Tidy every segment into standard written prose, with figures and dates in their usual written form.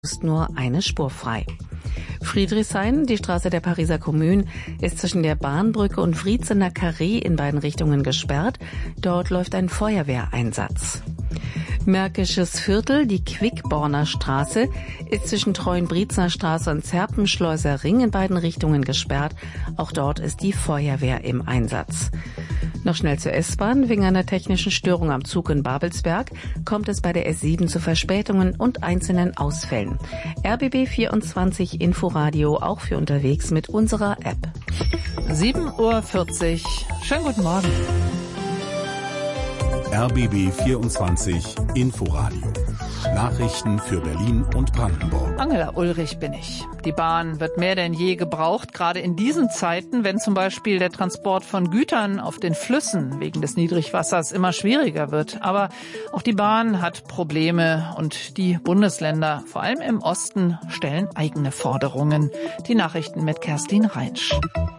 ist nur eine Spur frei. Friedrichshain, die Straße der Pariser Kommune, ist zwischen der Bahnbrücke und Friedzener Carré in beiden Richtungen gesperrt. Dort läuft ein Feuerwehreinsatz. Märkisches Viertel, die Quickborner Straße, ist zwischen Treuenbriezner Straße und Zerpenschleuser Ring in beiden Richtungen gesperrt. Auch dort ist die Feuerwehr im Einsatz. Noch schnell zur S-Bahn. Wegen einer technischen Störung am Zug in Babelsberg kommt es bei der S7 zu Verspätungen und einzelnen Ausfällen. RBB 24 Inforadio auch für unterwegs mit unserer App. 7:40 Uhr. Schönen guten Morgen. RBB 24 Inforadio. Nachrichten für Berlin und Brandenburg. Angela Ulrich bin ich. Die Bahn wird mehr denn je gebraucht, gerade in diesen Zeiten, wenn zum Beispiel der Transport von Gütern auf den Flüssen wegen des Niedrigwassers immer schwieriger wird. Aber auch die Bahn hat Probleme und die Bundesländer, vor allem im Osten, stellen eigene Forderungen. Die Nachrichten mit Kerstin Reinsch.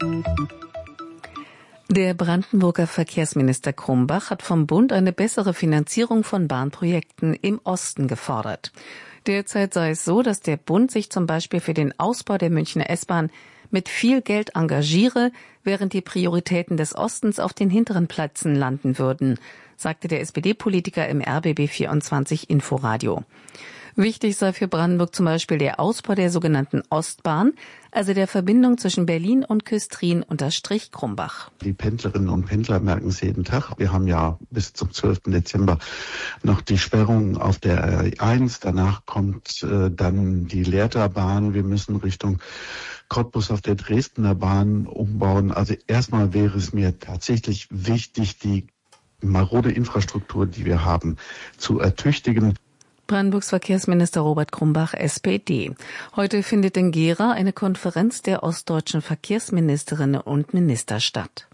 Der Brandenburger Verkehrsminister Krumbach hat vom Bund eine bessere Finanzierung von Bahnprojekten im Osten gefordert. Derzeit sei es so, dass der Bund sich zum Beispiel für den Ausbau der Münchner S-Bahn mit viel Geld engagiere, während die Prioritäten des Ostens auf den hinteren Plätzen landen würden, sagte der SPD-Politiker im RBB 24 Inforadio. Wichtig sei für Brandenburg zum Beispiel der Ausbau der sogenannten Ostbahn, also der Verbindung zwischen Berlin und Küstrin, unterstrich Krumbach. Die Pendlerinnen und Pendler merken es jeden Tag. Wir haben ja bis zum 12. Dezember noch die Sperrung auf der R1. Danach kommt dann die Lehrterbahn. Wir müssen Richtung Cottbus auf der Dresdner Bahn umbauen. Also erstmal wäre es mir tatsächlich wichtig, die marode Infrastruktur, die wir haben, zu ertüchtigen. Brandenburgs Verkehrsminister Robert Krumbach, SPD. Heute findet in Gera eine Konferenz der ostdeutschen Verkehrsministerinnen und Minister statt.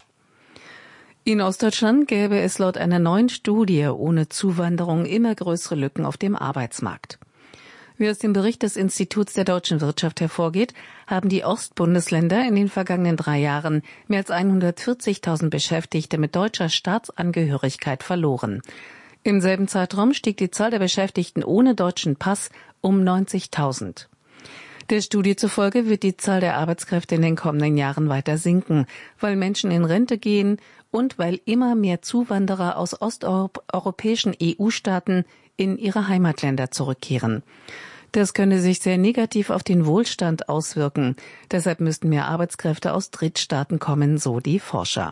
In Ostdeutschland gäbe es laut einer neuen Studie ohne Zuwanderung immer größere Lücken auf dem Arbeitsmarkt. Wie aus dem Bericht des Instituts der deutschen Wirtschaft hervorgeht, haben die Ostbundesländer in den vergangenen 3 Jahren mehr als 140.000 Beschäftigte mit deutscher Staatsangehörigkeit verloren. Im selben Zeitraum stieg die Zahl der Beschäftigten ohne deutschen Pass um 90.000. Der Studie zufolge wird die Zahl der Arbeitskräfte in den kommenden Jahren weiter sinken, weil Menschen in Rente gehen und weil immer mehr Zuwanderer aus osteuropäischen EU-Staaten in ihre Heimatländer zurückkehren. Das könne sich sehr negativ auf den Wohlstand auswirken. Deshalb müssten mehr Arbeitskräfte aus Drittstaaten kommen, so die Forscher.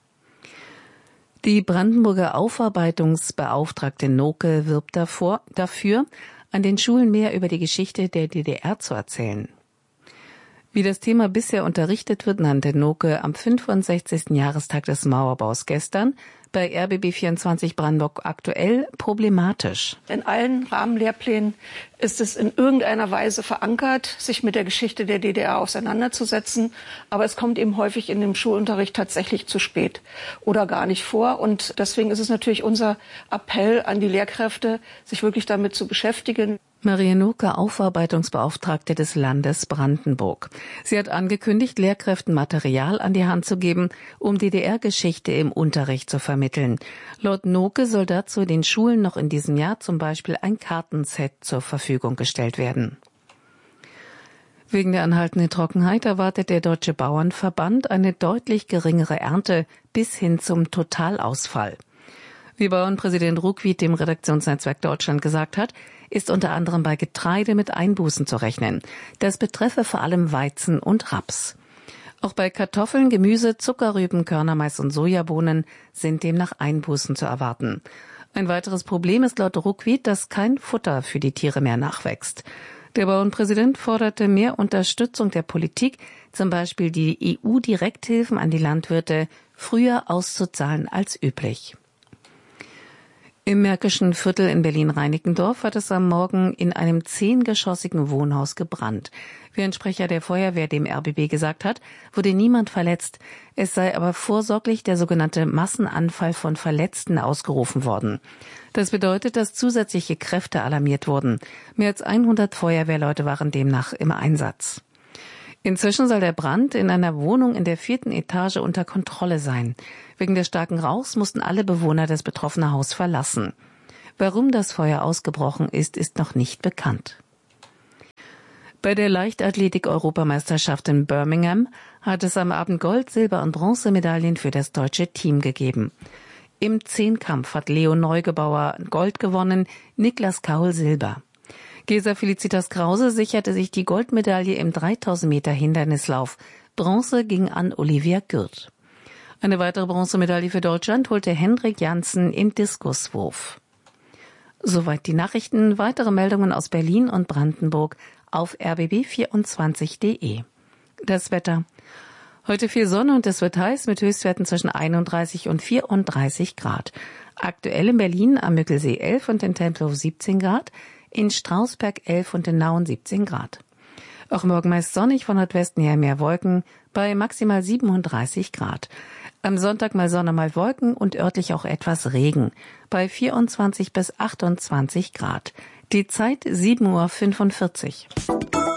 Die Brandenburger Aufarbeitungsbeauftragte Noke wirbt dafür, an den Schulen mehr über die Geschichte der DDR zu erzählen. Wie das Thema bisher unterrichtet wird, nannte Noke am 65. Jahrestag des Mauerbaus gestern bei RBB 24 Brandenburg aktuell problematisch. In allen Rahmenlehrplänen ist es in irgendeiner Weise verankert, sich mit der Geschichte der DDR auseinanderzusetzen. Aber es kommt eben häufig in dem Schulunterricht tatsächlich zu spät oder gar nicht vor. Und deswegen ist es natürlich unser Appell an die Lehrkräfte, sich wirklich damit zu beschäftigen. Maria Noke, Aufarbeitungsbeauftragte des Landes Brandenburg. Sie hat angekündigt, Lehrkräften Material an die Hand zu geben, um DDR-Geschichte im Unterricht zu vermitteln. Laut Noke soll dazu den Schulen noch in diesem Jahr zum Beispiel ein Kartenset zur Verfügung gestellt werden. Wegen der anhaltenden Trockenheit erwartet der Deutsche Bauernverband eine deutlich geringere Ernte bis hin zum Totalausfall. Wie Bauernpräsident Ruckwied dem Redaktionsnetzwerk Deutschland gesagt hat, ist unter anderem bei Getreide mit Einbußen zu rechnen. Das betreffe vor allem Weizen und Raps. Auch bei Kartoffeln, Gemüse, Zuckerrüben, Körnermais und Sojabohnen sind demnach Einbußen zu erwarten. Ein weiteres Problem ist laut Ruckwied, dass kein Futter für die Tiere mehr nachwächst. Der Bauernpräsident forderte mehr Unterstützung der Politik, zum Beispiel die EU-Direkthilfen an die Landwirte, früher auszuzahlen als üblich. Im Märkischen Viertel in Berlin-Reinickendorf hat es am Morgen in einem 10-geschossigen Wohnhaus gebrannt. Wie ein Sprecher der Feuerwehr dem RBB gesagt hat, wurde niemand verletzt. Es sei aber vorsorglich der sogenannte Massenanfall von Verletzten ausgerufen worden. Das bedeutet, dass zusätzliche Kräfte alarmiert wurden. Mehr als 100 Feuerwehrleute waren demnach im Einsatz. Inzwischen soll der Brand in einer Wohnung in der 4. Etage unter Kontrolle sein. Wegen des starken Rauchs mussten alle Bewohner das betroffene Haus verlassen. Warum das Feuer ausgebrochen ist, ist noch nicht bekannt. Bei der Leichtathletik-Europameisterschaft in Birmingham hat es am Abend Gold-, Silber- und Bronzemedaillen für das deutsche Team gegeben. Im Zehnkampf hat Leo Neugebauer Gold gewonnen, Niklas Kaul Silber. Gesa Felicitas Krause sicherte sich die Goldmedaille im 3000 Meter Hindernislauf. Bronze ging an Olivia Gürt. Eine weitere Bronzemedaille für Deutschland holte Hendrik Janssen im Diskuswurf. Soweit die Nachrichten. Weitere Meldungen aus Berlin und Brandenburg auf rbb24.de. Das Wetter. Heute viel Sonne und es wird heiß mit Höchstwerten zwischen 31 und 34 Grad. Aktuell in Berlin am Müggelsee 11 und in Tempelhof 17 Grad, in Strausberg 11 und in Nauen 17 Grad. Auch morgen meist sonnig, von Nordwesten her mehr Wolken, bei maximal 37 Grad. Am Sonntag mal Sonne, mal Wolken und örtlich auch etwas Regen, bei 24 bis 28 Grad. Die Zeit 7:45 Uhr.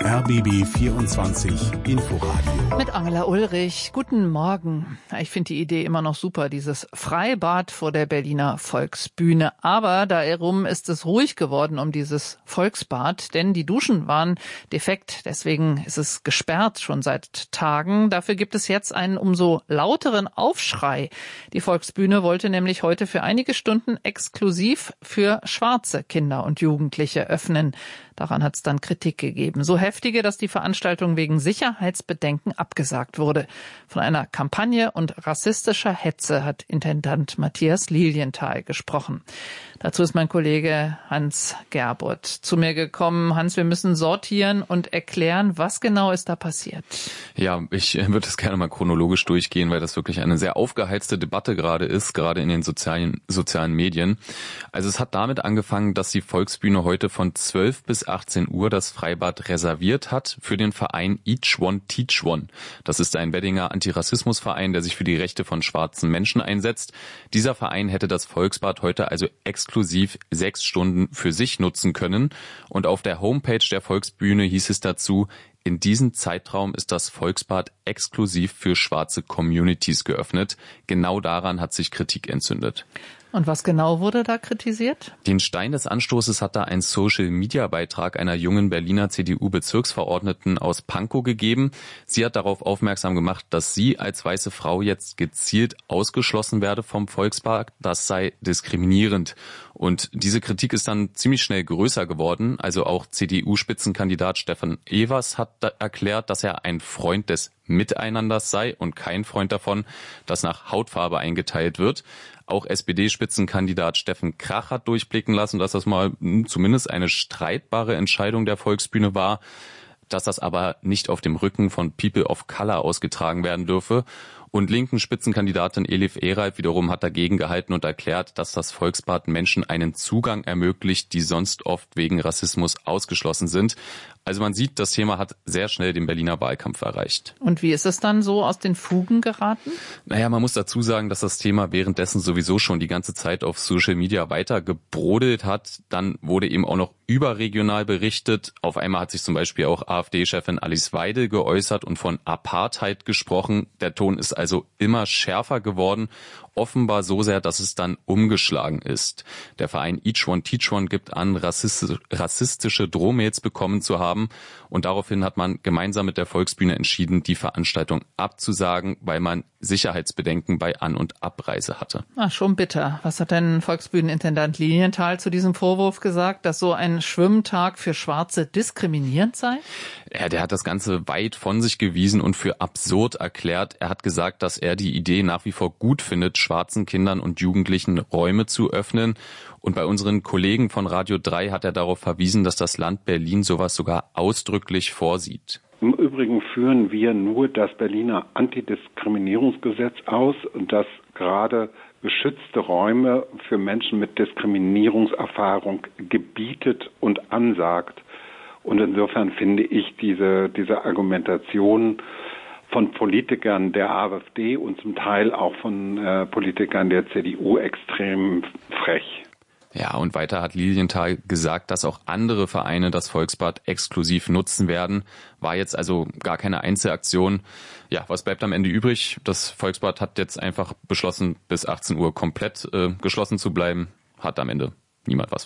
RBB 24 Inforadio. Mit Angela Ulrich. Guten Morgen. Ich finde die Idee immer noch super, dieses Freibad vor der Berliner Volksbühne. Aber darum ist es ruhig geworden um dieses Volksbad, denn die Duschen waren defekt. Deswegen ist es gesperrt schon seit Tagen. Dafür gibt es jetzt einen umso lauteren Aufschrei. Die Volksbühne wollte nämlich heute für einige Stunden exklusiv für schwarze Kinder und Jugendliche öffnen. Daran hat es dann Kritik gegeben. So heftige, dass die Veranstaltung wegen Sicherheitsbedenken abgesagt wurde. Von einer Kampagne und rassistischer Hetze hat Intendant Matthias Lilienthal gesprochen. Dazu ist mein Kollege Hans Gerbert zu mir gekommen. Hans, wir müssen sortieren und erklären, was genau ist da passiert. Ja, ich würde es gerne mal chronologisch durchgehen, weil das wirklich eine sehr aufgeheizte Debatte gerade ist, gerade in den sozialen Medien. Also es hat damit angefangen, dass die Volksbühne heute von 12 bis 18 Uhr das Freibad reserviert hat für den Verein Each One Teach One. Das ist ein Weddinger Antirassismusverein, der sich für die Rechte von schwarzen Menschen einsetzt. Dieser Verein hätte das Volksbad heute also exklusiv 6 Stunden für sich nutzen können. Und auf der Homepage der Volksbühne hieß es dazu: In diesem Zeitraum ist das Volksbad exklusiv für schwarze Communities geöffnet. Genau daran hat sich Kritik entzündet. Und was genau wurde da kritisiert? Den Stein des Anstoßes hat da ein Social-Media-Beitrag einer jungen Berliner CDU-Bezirksverordneten aus Pankow gegeben. Sie hat darauf aufmerksam gemacht, dass sie als weiße Frau jetzt gezielt ausgeschlossen werde vom Volksbad. Das sei diskriminierend. Und diese Kritik ist dann ziemlich schnell größer geworden. Also auch CDU-Spitzenkandidat Stefan Evers hat erklärt, dass er ein Freund des Miteinanders sei und kein Freund davon, dass nach Hautfarbe eingeteilt wird. Auch SPD-Spitzenkandidat Steffen Krach hat durchblicken lassen, dass das mal zumindest eine streitbare Entscheidung der Volksbühne war, dass das aber nicht auf dem Rücken von People of Color ausgetragen werden dürfe. Und linken Spitzenkandidatin Elif Eralp wiederum hat dagegen gehalten und erklärt, dass das Volksbad Menschen einen Zugang ermöglicht, die sonst oft wegen Rassismus ausgeschlossen sind. Also man sieht, das Thema hat sehr schnell den Berliner Wahlkampf erreicht. Und wie ist es dann so aus den Fugen geraten? Naja, man muss dazu sagen, dass das Thema währenddessen sowieso schon die ganze Zeit auf Social Media weiter gebrodelt hat. Dann wurde eben auch noch überregional berichtet. Auf einmal hat sich zum Beispiel auch AfD-Chefin Alice Weidel geäußert und von Apartheid gesprochen. Der Ton ist also immer schärfer geworden. Offenbar so sehr, dass es dann umgeschlagen ist. Der Verein Each One Teach One gibt an, rassistische Drohmails bekommen zu haben. Und daraufhin hat man gemeinsam mit der Volksbühne entschieden, die Veranstaltung abzusagen, weil man Sicherheitsbedenken bei An- und Abreise hatte. Ach, schon bitter. Was hat denn Volksbühnenintendant Lilienthal zu diesem Vorwurf gesagt, dass so ein Schwimmtag für Schwarze diskriminierend sei? Ja, der hat das Ganze weit von sich gewiesen und für absurd erklärt. Er hat gesagt, dass er die Idee nach wie vor gut findet, schwarzen Kindern und Jugendlichen Räume zu öffnen. Und bei unseren Kollegen von Radio 3 hat er darauf verwiesen, dass das Land Berlin sowas sogar ausdrücklich vorsieht. Im Übrigen führen wir nur das Berliner Antidiskriminierungsgesetz aus, das gerade geschützte Räume für Menschen mit Diskriminierungserfahrung gebietet und ansagt. Und insofern finde ich diese Argumentation von Politikern der AfD und zum Teil auch von Politikern der CDU extrem frech. Ja, und weiter hat Lilienthal gesagt, dass auch andere Vereine das Volksbad exklusiv nutzen werden. War jetzt also gar keine Einzelaktion. Ja, was bleibt am Ende übrig? Das Volksbad hat jetzt einfach beschlossen, bis 18 Uhr komplett geschlossen zu bleiben. Hat am Ende niemand was von.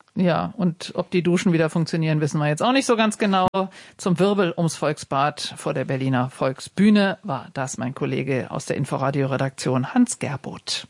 Ja, und ob die Duschen wieder funktionieren, wissen wir jetzt auch nicht so ganz genau. Zum Wirbel ums Volksbad vor der Berliner Volksbühne war das mein Kollege aus der Inforadio-Redaktion Hans Gerboth.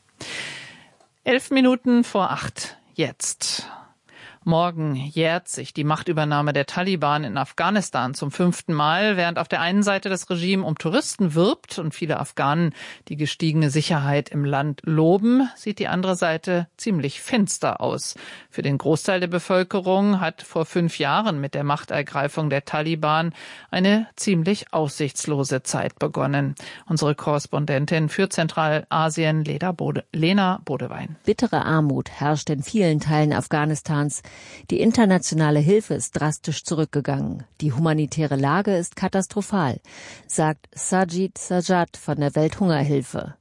7:11 jetzt. Morgen jährt sich die Machtübernahme der Taliban in Afghanistan zum 5. Mal, während auf der einen Seite das Regime um Touristen wirbt und viele Afghanen die gestiegene Sicherheit im Land loben, sieht die andere Seite ziemlich finster aus. Für den Großteil der Bevölkerung hat vor 5 Jahren mit der Machtergreifung der Taliban eine ziemlich aussichtslose Zeit begonnen. Unsere Korrespondentin für Zentralasien, Lena Bodewein. Bittere Armut herrscht in vielen Teilen Afghanistans. Die internationale Hilfe ist drastisch zurückgegangen. Die humanitäre Lage ist katastrophal, sagt Sajid Sajad von der Welthungerhilfe.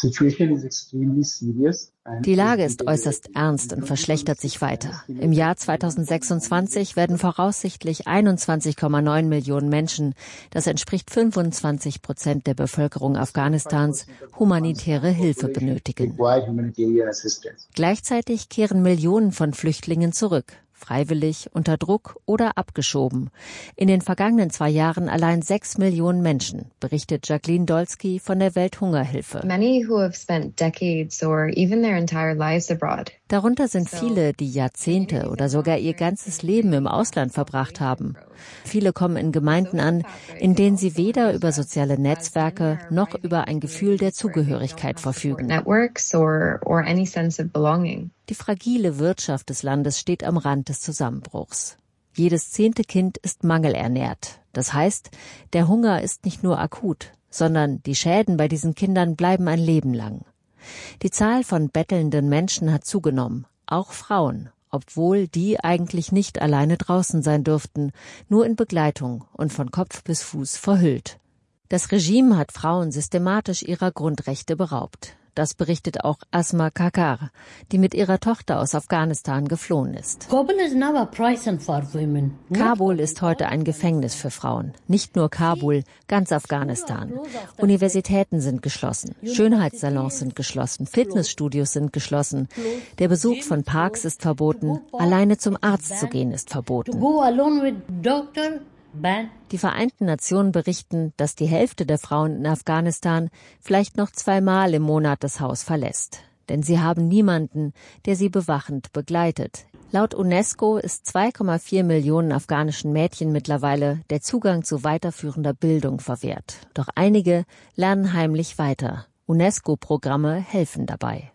Die Lage ist äußerst ernst und verschlechtert sich weiter. Im Jahr 2026 werden voraussichtlich 21,9 Millionen Menschen, das entspricht 25% der Bevölkerung Afghanistans, humanitäre Hilfe benötigen. Gleichzeitig kehren Millionen von Flüchtlingen zurück. Freiwillig, unter Druck oder abgeschoben. In den vergangenen 2 Jahren allein 6 Millionen Menschen, berichtet Jacqueline Dolsky von der Welthungerhilfe. Darunter sind viele, die Jahrzehnte oder sogar ihr ganzes Leben im Ausland verbracht haben. Viele kommen in Gemeinden an, in denen sie weder über soziale Netzwerke noch über ein Gefühl der Zugehörigkeit verfügen. Die fragile Wirtschaft des Landes steht am Rand des Zusammenbruchs. Jedes 10. Kind ist mangelernährt. Das heißt, der Hunger ist nicht nur akut, sondern die Schäden bei diesen Kindern bleiben ein Leben lang. Die Zahl von bettelnden Menschen hat zugenommen, auch Frauen, obwohl die eigentlich nicht alleine draußen sein dürften, nur in Begleitung und von Kopf bis Fuß verhüllt. Das Regime hat Frauen systematisch ihrer Grundrechte beraubt. Das berichtet auch Asma Kakar, die mit ihrer Tochter aus Afghanistan geflohen ist. Kabul ist heute ein Gefängnis für Frauen. Nicht nur Kabul, ganz Afghanistan. Universitäten sind geschlossen, Schönheitssalons sind geschlossen, Fitnessstudios sind geschlossen. Der Besuch von Parks ist verboten, alleine zum Arzt zu gehen ist verboten. Die Vereinten Nationen berichten, dass die Hälfte der Frauen in Afghanistan vielleicht noch 2-mal im Monat das Haus verlässt. Denn sie haben niemanden, der sie bewachend begleitet. Laut UNESCO ist 2,4 Millionen afghanischen Mädchen mittlerweile der Zugang zu weiterführender Bildung verwehrt. Doch einige lernen heimlich weiter. UNESCO-Programme helfen dabei.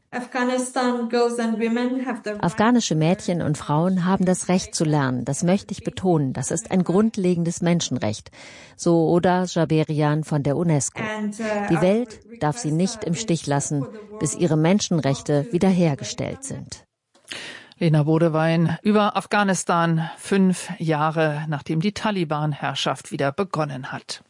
Afghanische Mädchen und Frauen haben das Recht zu lernen. Das möchte ich betonen. Das ist ein grundlegendes Menschenrecht. So Oda Jaberian von der UNESCO. Die Welt darf sie nicht im Stich lassen, bis ihre Menschenrechte wiederhergestellt sind. Lena Bodewein über Afghanistan, 5 Jahre nachdem die Taliban-Herrschaft wieder begonnen hat.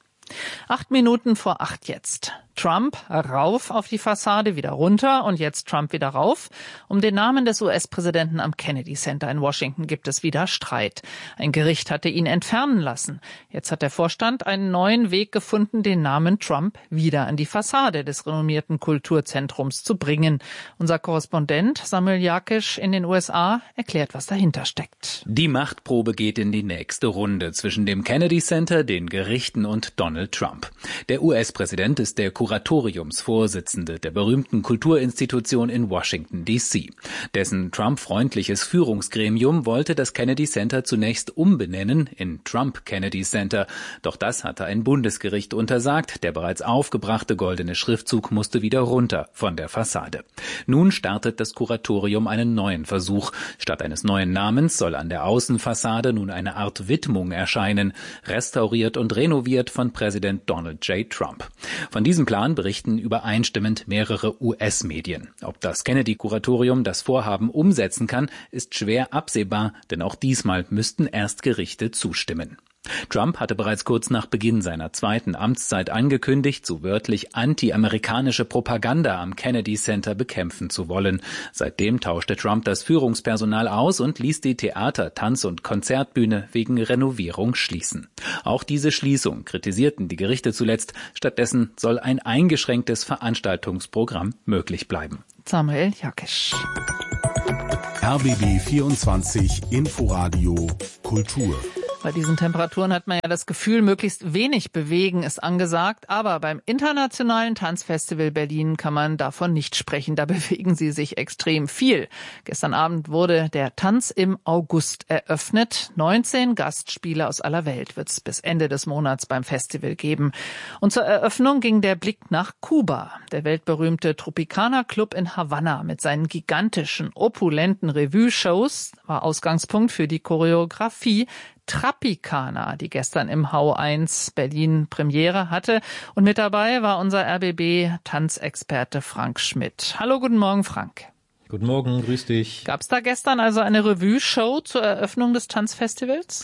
7:08 jetzt. Trump rauf auf die Fassade, wieder runter und jetzt Trump wieder rauf. Um den Namen des US-Präsidenten am Kennedy Center in Washington gibt es wieder Streit. Ein Gericht hatte ihn entfernen lassen. Jetzt hat der Vorstand einen neuen Weg gefunden, den Namen Trump wieder an die Fassade des renommierten Kulturzentrums zu bringen. Unser Korrespondent Samuel Jakisch in den USA erklärt, was dahinter steckt. Die Machtprobe geht in die nächste Runde zwischen dem Kennedy Center, den Gerichten und Donald Trump. Der US-Präsident ist der Kuratoriumsvorsitzende der berühmten Kulturinstitution in Washington, D.C. Dessen Trump-freundliches Führungsgremium wollte das Kennedy Center zunächst umbenennen in Trump Kennedy Center. Doch das hatte ein Bundesgericht untersagt. Der bereits aufgebrachte goldene Schriftzug musste wieder runter von der Fassade. Nun startet das Kuratorium einen neuen Versuch. Statt eines neuen Namens soll an der Außenfassade nun eine Art Widmung erscheinen, restauriert und renoviert von Präsident Donald J. Trump. Von diesem Plan berichten übereinstimmend mehrere US-Medien. Ob das Kennedy-Kuratorium das Vorhaben umsetzen kann, ist schwer absehbar, denn auch diesmal müssten erst Gerichte zustimmen. Trump hatte bereits kurz nach Beginn seiner 2. Amtszeit angekündigt, so wörtlich anti-amerikanische Propaganda am Kennedy Center bekämpfen zu wollen. Seitdem tauschte Trump das Führungspersonal aus und ließ die Theater-, Tanz- und Konzertbühne wegen Renovierung schließen. Auch diese Schließung kritisierten die Gerichte zuletzt. Stattdessen soll ein eingeschränktes Veranstaltungsprogramm möglich bleiben. Samuel Jakisch. RBB 24 Inforadio Kultur. Bei diesen Temperaturen hat man ja das Gefühl, möglichst wenig bewegen ist angesagt. Aber beim Internationalen Tanzfestival Berlin kann man davon nicht sprechen. Da bewegen sie sich extrem viel. Gestern Abend wurde der Tanz im August eröffnet. 19 Gastspiele aus aller Welt wird es bis Ende des Monats beim Festival geben. Und zur Eröffnung ging der Blick nach Kuba. Der weltberühmte Tropicana Club in Havanna mit seinen gigantischen, opulenten Revue-Shows war Ausgangspunkt für die Choreografie Tropicana, die gestern im Hau 1 Berlin Premiere hatte. Und mit dabei war unser RBB-Tanzexperte Frank Schmidt. Hallo, guten Morgen, Frank. Guten Morgen, grüß dich. Gab es da gestern also eine Revue-Show zur Eröffnung des Tanzfestivals?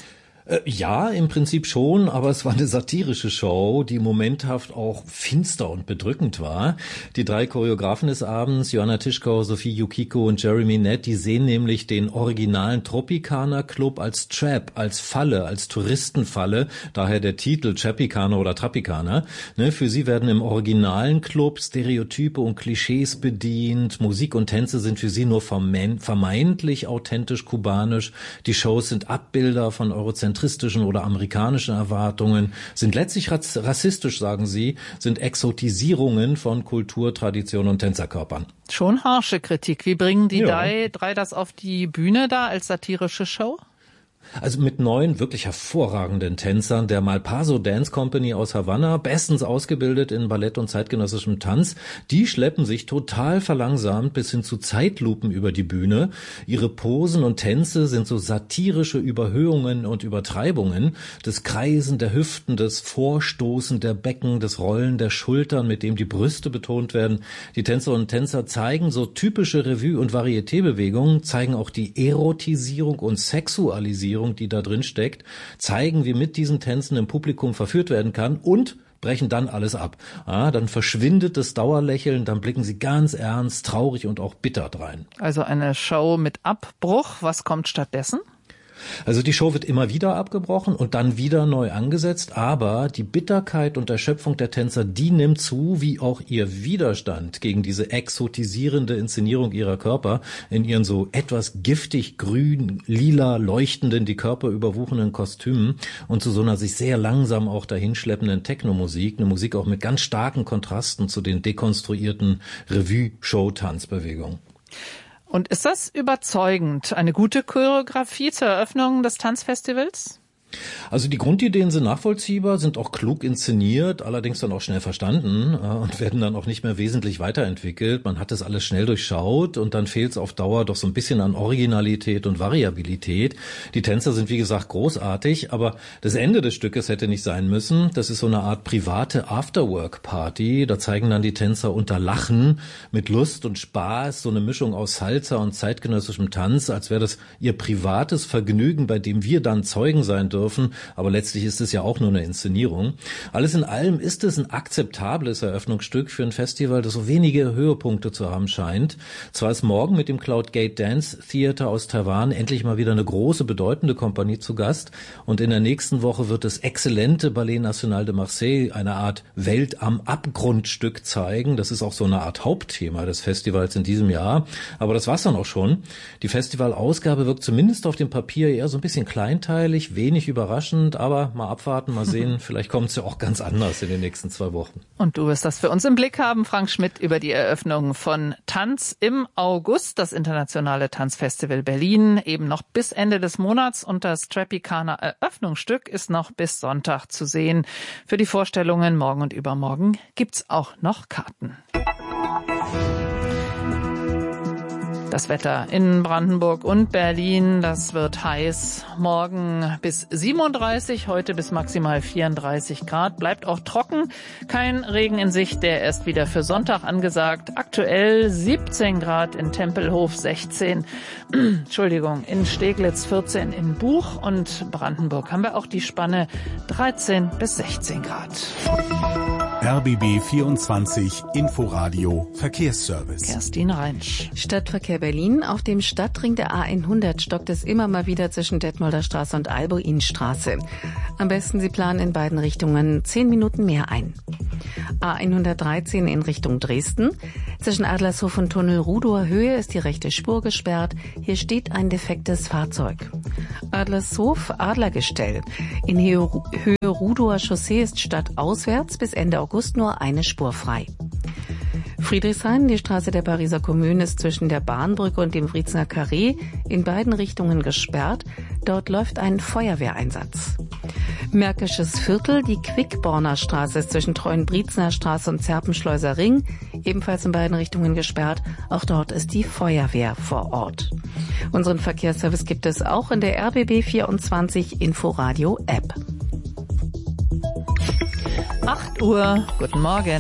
Ja, im Prinzip schon, aber es war eine satirische Show, die momenthaft auch finster und bedrückend war. Die 3 Choreografen des Abends, Joanna Tischkau, Sophie Yukiko und Jeremy Nett, die sehen nämlich den originalen Tropicana Club als Trap, als Falle, als Touristenfalle, daher der Titel Tropicana oder Tropicana. Für sie werden im originalen Club Stereotype und Klischees bedient, Musik und Tänze sind für sie nur vermeintlich authentisch kubanisch, die Shows sind Abbilder von eurozentrischen oder amerikanischen Erwartungen, sind letztlich rassistisch, sagen sie, sind Exotisierungen von Kultur, Tradition und Tänzerkörpern. Schon harsche Kritik. Wie bringen die drei das auf die Bühne da als satirische Show? Also mit 9 wirklich hervorragenden Tänzern der Malpaso Dance Company aus Havanna, bestens ausgebildet in Ballett und zeitgenössischem Tanz. Die schleppen sich total verlangsamt bis hin zu Zeitlupen über die Bühne. Ihre Posen und Tänze sind so satirische Überhöhungen und Übertreibungen. Das Kreisen der Hüften, das Vorstoßen der Becken, das Rollen der Schultern, mit dem die Brüste betont werden. Die Tänzerinnen und Tänzer zeigen so typische Revue- und Varieté-Bewegungen, zeigen auch die Erotisierung und Sexualisierung, die da drin steckt, zeigen, wie mit diesen Tänzen im Publikum verführt werden kann und brechen dann alles ab. Dann verschwindet das Dauerlächeln, dann blicken sie ganz ernst, traurig und auch bitter drein. Also eine Show mit Abbruch. Was kommt stattdessen? Also die Show wird immer wieder abgebrochen und dann wieder neu angesetzt, aber die Bitterkeit und Erschöpfung der Tänzer, die nimmt zu, wie auch ihr Widerstand gegen diese exotisierende Inszenierung ihrer Körper in ihren so etwas giftig grün, lila leuchtenden, die Körper überwuchernden Kostümen und zu so einer sich sehr langsam auch dahinschleppenden Techno-Musik, eine Musik auch mit ganz starken Kontrasten zu den dekonstruierten Revue-Show-Tanzbewegungen. Und ist das überzeugend? Eine gute Choreografie zur Eröffnung des Tanzfestivals? Also die Grundideen sind nachvollziehbar, sind auch klug inszeniert, allerdings dann auch schnell verstanden und werden dann auch nicht mehr wesentlich weiterentwickelt. Man hat das alles schnell durchschaut und dann fehlt es auf Dauer doch so ein bisschen an Originalität und Variabilität. Die Tänzer sind wie gesagt großartig, aber das Ende des Stückes hätte nicht sein müssen. Das ist so eine Art private Afterwork-Party. Da zeigen dann die Tänzer unter Lachen mit Lust und Spaß so eine Mischung aus Salsa und zeitgenössischem Tanz, als wäre das ihr privates Vergnügen, bei dem wir dann Zeugen sein dürfen. Aber letztlich ist es ja auch nur eine Inszenierung. Alles in allem ist es ein akzeptables Eröffnungsstück für ein Festival, das so wenige Höhepunkte zu haben scheint. Zwar ist morgen mit dem Cloud Gate Dance Theater aus Taiwan endlich mal wieder eine große, bedeutende Kompanie zu Gast und in der nächsten Woche wird das exzellente Ballet National de Marseille eine Art Welt am Abgrundstück zeigen. Das ist auch so eine Art Hauptthema des Festivals in diesem Jahr. Aber das war's dann auch schon. Die Festivalausgabe wirkt zumindest auf dem Papier eher so ein bisschen kleinteilig, wenig überraschend, aber mal abwarten, mal sehen, vielleicht kommt es ja auch ganz anders in den nächsten 2 Wochen. Und du wirst das für uns im Blick haben, Frank Schmidt, über die Eröffnung von Tanz im August, das Internationale Tanzfestival Berlin, eben noch bis Ende des Monats und das Tropicana Eröffnungsstück ist noch bis Sonntag zu sehen. Für die Vorstellungen morgen und übermorgen gibt's auch noch Karten. Das Wetter in Brandenburg und Berlin, das wird heiß. Morgen bis 37, heute bis maximal 34 Grad. Bleibt auch trocken. Kein Regen in Sicht, der erst wieder für Sonntag angesagt. Aktuell 17 Grad in Tempelhof, 16, in Steglitz 14 in Buch und Brandenburg haben wir auch die Spanne 13 bis 16 Grad. RBB 24 Inforadio Verkehrsservice. Kerstin Reinsch. Stadtverkehr Berlin. Auf dem Stadtring der A100 stockt es immer mal wieder zwischen Detmolder Straße und Albuinstraße. Am besten Sie planen in beiden Richtungen 10 Minuten mehr ein. A113 in Richtung Dresden. Zwischen Adlershof und Tunnel Rudower Höhe ist die rechte Spur gesperrt. Hier steht ein defektes Fahrzeug. Adlershof Adlergestell. In Höhe Rudower Chaussee ist stadtauswärts bis Ende August nur eine Spur frei. Friedrichshain, die Straße der Pariser Kommune, ist zwischen der Bahnbrücke und dem Wriezener Carré in beiden Richtungen gesperrt. Dort läuft ein Feuerwehreinsatz. Märkisches Viertel, die Quickborner Straße ist zwischen Treuenbriezner Straße und Zerpenschleuser Ring, ebenfalls in beiden Richtungen gesperrt. Auch dort ist die Feuerwehr vor Ort. Unseren Verkehrsservice gibt es auch in der RBB 24 Inforadio App. 8 Uhr, guten Morgen.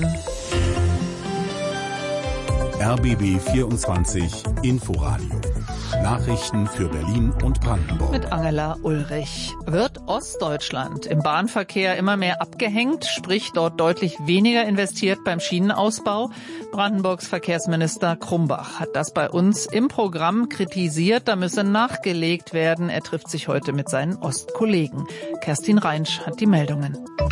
RBB 24 Inforadio. Nachrichten für Berlin und Brandenburg. Mit Angela Ulrich. Wird Ostdeutschland im Bahnverkehr immer mehr abgehängt, sprich dort deutlich weniger investiert beim Schienenausbau? Brandenburgs Verkehrsminister Krumbach hat das bei uns im Programm kritisiert. Da müsse nachgelegt werden. Er trifft sich heute mit seinen Ostkollegen. Kerstin Reinsch hat die Meldungen.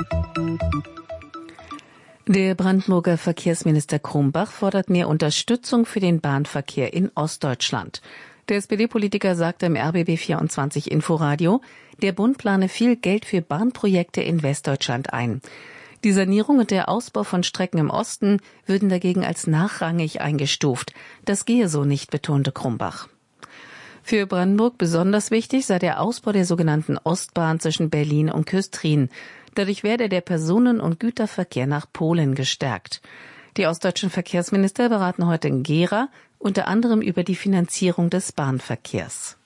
Der Brandenburger Verkehrsminister Krumbach fordert mehr Unterstützung für den Bahnverkehr in Ostdeutschland. Der SPD-Politiker sagte im RBB 24 Inforadio, der Bund plane viel Geld für Bahnprojekte in Westdeutschland ein. Die Sanierung und der Ausbau von Strecken im Osten würden dagegen als nachrangig eingestuft. Das gehe so nicht, betonte Krumbach. Für Brandenburg besonders wichtig sei der Ausbau der sogenannten Ostbahn zwischen Berlin und Küstrin. Dadurch werde der Personen- und Güterverkehr nach Polen gestärkt. Die ostdeutschen Verkehrsminister beraten heute in Gera, unter anderem über die Finanzierung des Bahnverkehrs.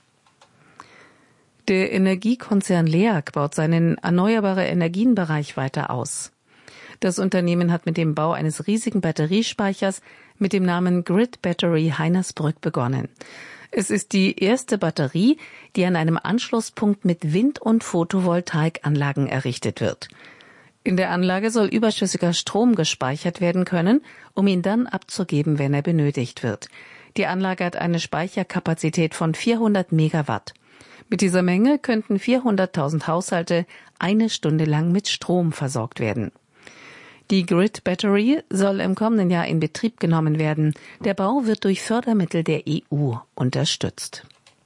Der Energiekonzern LEAG baut seinen erneuerbare Energienbereich weiter aus. Das Unternehmen hat mit dem Bau eines riesigen Batteriespeichers mit dem Namen Grid Battery Heinersbrück begonnen. Es ist die erste Batterie, die an einem Anschlusspunkt mit Wind- und Photovoltaikanlagen errichtet wird. In der Anlage soll überschüssiger Strom gespeichert werden können, um ihn dann abzugeben, wenn er benötigt wird. Die Anlage hat eine Speicherkapazität von 400 Megawatt. Mit dieser Menge könnten 400.000 Haushalte eine Stunde lang mit Strom versorgt werden. Die Grid Battery soll im kommenden Jahr in Betrieb genommen werden. Der Bau wird durch Fördermittel der EU unterstützt.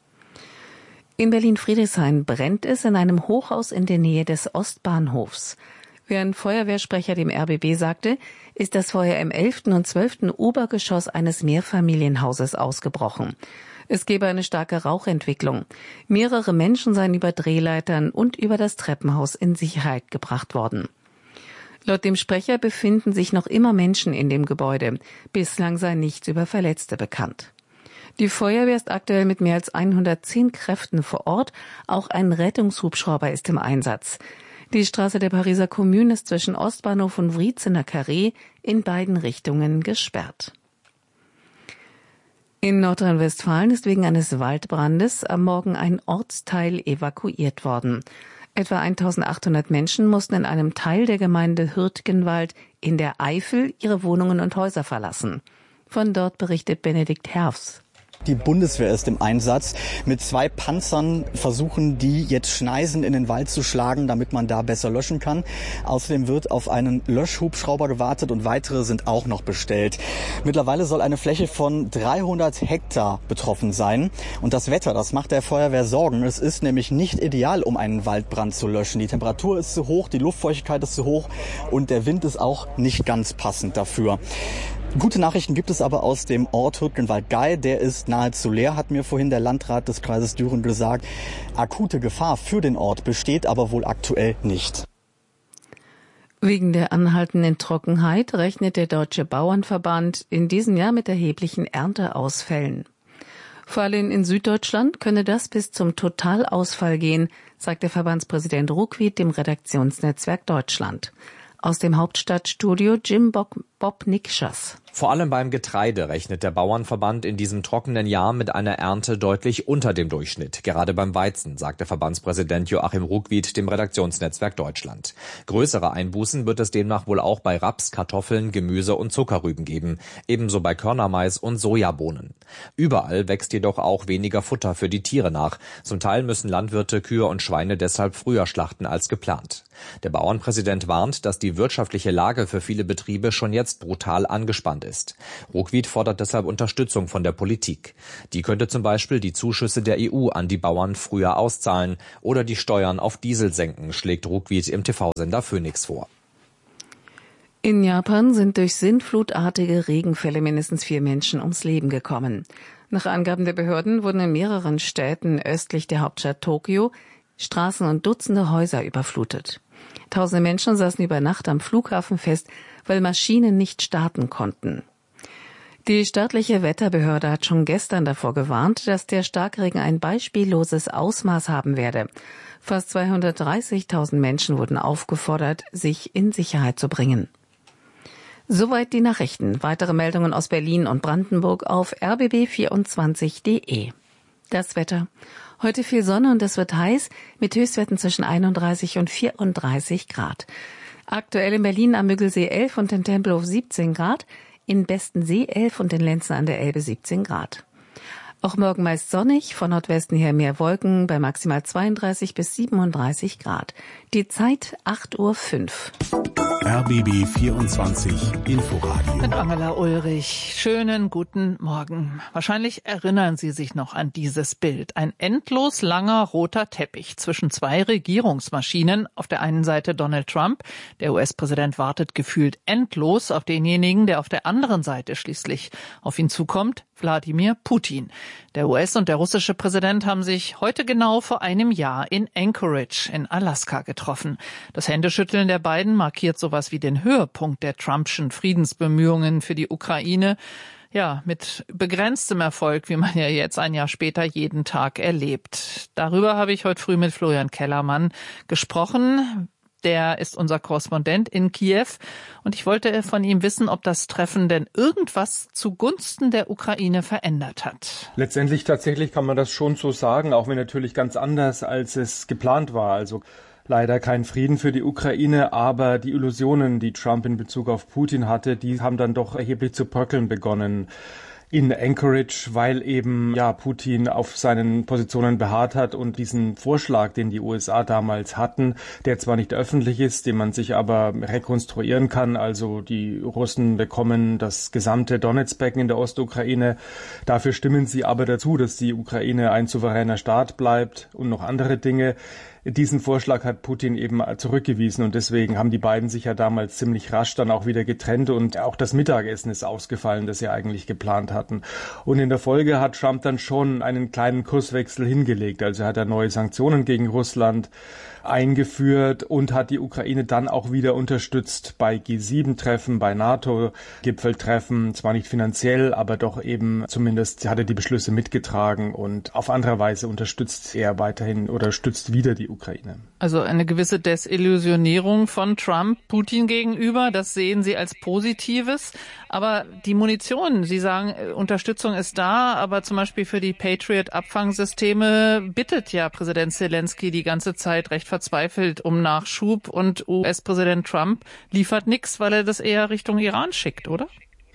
In Berlin-Friedrichshain brennt es in einem Hochhaus in der Nähe des Ostbahnhofs. Wie ein Feuerwehrsprecher dem RBB sagte, ist das Feuer im 11. und 12. Obergeschoss eines Mehrfamilienhauses ausgebrochen. Es gebe eine starke Rauchentwicklung. Mehrere Menschen seien über Drehleitern und über das Treppenhaus in Sicherheit gebracht worden. Laut dem Sprecher befinden sich noch immer Menschen in dem Gebäude. Bislang sei nichts über Verletzte bekannt. Die Feuerwehr ist aktuell mit mehr als 110 Kräften vor Ort. Auch ein Rettungshubschrauber ist im Einsatz. Die Straße der Pariser Kommune ist zwischen Ostbahnhof und Wriezener Carré in beiden Richtungen gesperrt. In Nordrhein-Westfalen ist wegen eines Waldbrandes am Morgen ein Ortsteil evakuiert worden. Etwa 1.800 Menschen mussten in einem Teil der Gemeinde Hürtgenwald in der Eifel ihre Wohnungen und Häuser verlassen. Von dort berichtet Benedikt Herfs. Die Bundeswehr ist im Einsatz. Mit 2 Panzern versuchen die jetzt Schneisen in den Wald zu schlagen, damit man da besser löschen kann. Außerdem wird auf einen Löschhubschrauber gewartet und weitere sind auch noch bestellt. Mittlerweile soll eine Fläche von 300 Hektar betroffen sein. Und das Wetter, das macht der Feuerwehr Sorgen. Es ist nämlich nicht ideal, um einen Waldbrand zu löschen. Die Temperatur ist zu hoch, die Luftfeuchtigkeit ist zu hoch und der Wind ist auch nicht ganz passend dafür. Gute Nachrichten gibt es aber aus dem Ort Hürtgenwald-Gei. Der ist nahezu leer, hat mir vorhin der Landrat des Kreises Düren gesagt. Akute Gefahr für den Ort besteht aber wohl aktuell nicht. Wegen der anhaltenden Trockenheit rechnet der Deutsche Bauernverband in diesem Jahr mit erheblichen Ernteausfällen. Vor allem in Süddeutschland könne das bis zum Totalausfall gehen, sagt der Verbandspräsident Ruckwied dem Redaktionsnetzwerk Deutschland. Aus dem Hauptstadtstudio Jim Bob Nikschas. Vor allem beim Getreide rechnet der Bauernverband in diesem trockenen Jahr mit einer Ernte deutlich unter dem Durchschnitt. Gerade beim Weizen, sagte Verbandspräsident Joachim Ruckwied dem Redaktionsnetzwerk Deutschland. Größere Einbußen wird es demnach wohl auch bei Raps, Kartoffeln, Gemüse und Zuckerrüben geben. Ebenso bei Körnermais und Sojabohnen. Überall wächst jedoch auch weniger Futter für die Tiere nach. Zum Teil müssen Landwirte Kühe und Schweine deshalb früher schlachten als geplant. Der Bauernpräsident warnt, dass die wirtschaftliche Lage für viele Betriebe schon jetzt brutal angespannt Land ist. Ruckwied fordert deshalb Unterstützung von der Politik. Die könnte zum Beispiel die Zuschüsse der EU an die Bauern früher auszahlen oder die Steuern auf Diesel senken, schlägt Ruckwied im TV-Sender Phoenix vor. In Japan sind durch sintflutartige Regenfälle mindestens 4 Menschen ums Leben gekommen. Nach Angaben der Behörden wurden in mehreren Städten östlich der Hauptstadt Tokio Straßen und Dutzende Häuser überflutet. Tausende Menschen saßen über Nacht am Flughafen fest, weil Maschinen nicht starten konnten. Die staatliche Wetterbehörde hat schon gestern davor gewarnt, dass der Starkregen ein beispielloses Ausmaß haben werde. Fast 230.000 Menschen wurden aufgefordert, sich in Sicherheit zu bringen. Soweit die Nachrichten. Weitere Meldungen aus Berlin und Brandenburg auf rbb24.de. Das Wetter. Heute viel Sonne und es wird heiß mit Höchstwerten zwischen 31 und 34 Grad. Aktuell in Berlin am Müggelsee 11 und in Tempelhof 17 Grad, in Bestensee 11 und in Lenzen an der Elbe 17 Grad. Auch morgen meist sonnig, von Nordwesten her mehr Wolken bei maximal 32 bis 37 Grad. Die Zeit 8:05 Uhr. RBB 24 Inforadio. Mit Angela Ulrich. Schönen guten Morgen. Wahrscheinlich erinnern Sie sich noch an dieses Bild. Ein endlos langer roter Teppich zwischen 2 Regierungsmaschinen. Auf der einen Seite Donald Trump. Der US-Präsident wartet gefühlt endlos auf denjenigen, der auf der anderen Seite schließlich auf ihn zukommt. Wladimir Putin. Der US- und der russische Präsident haben sich heute genau vor einem Jahr in Anchorage in Alaska getroffen. Das Händeschütteln der beiden markiert sowas wie den Höhepunkt der Trumpschen Friedensbemühungen für die Ukraine. Ja, mit begrenztem Erfolg, wie man ja jetzt ein Jahr später jeden Tag erlebt. Darüber habe ich heute früh mit Florian Kellermann gesprochen. Der ist unser Korrespondent in Kiew und ich wollte von ihm wissen, ob das Treffen denn irgendwas zugunsten der Ukraine verändert hat. Letztendlich tatsächlich kann man das schon so sagen, auch wenn natürlich ganz anders, als es geplant war. Also leider kein Frieden für die Ukraine, aber die Illusionen, die Trump in Bezug auf Putin hatte, die haben dann doch erheblich zu bröckeln begonnen in Anchorage, weil eben Putin auf seinen Positionen beharrt hat und diesen Vorschlag, den die USA damals hatten, der zwar nicht öffentlich ist, den man sich aber rekonstruieren kann, also die Russen bekommen das gesamte Donetsbecken in der Ostukraine, dafür stimmen sie aber dazu, dass die Ukraine ein souveräner Staat bleibt und noch andere Dinge. Diesen Vorschlag hat Putin eben zurückgewiesen und deswegen haben die beiden sich ja damals ziemlich rasch dann auch wieder getrennt und auch das Mittagessen ist ausgefallen, das sie eigentlich geplant hatten. Und in der Folge hat Trump dann schon einen kleinen Kurswechsel hingelegt. Also hat er neue Sanktionen gegen Russland eingeführt und hat die Ukraine dann auch wieder unterstützt bei G7-Treffen, bei NATO-Gipfeltreffen, zwar nicht finanziell, aber doch eben zumindest hat er die Beschlüsse mitgetragen und auf andere Weise unterstützt er weiterhin oder stützt wieder die Ukraine. Also eine gewisse Desillusionierung von Trump Putin gegenüber, das sehen Sie als Positives. Aber die Munition, Sie sagen, Unterstützung ist da, aber zum Beispiel für die Patriot-Abfangsysteme bittet ja Präsident Zelensky die ganze Zeit recht verzweifelt um Nachschub und US-Präsident Trump liefert nichts, weil er das eher Richtung Iran schickt, oder?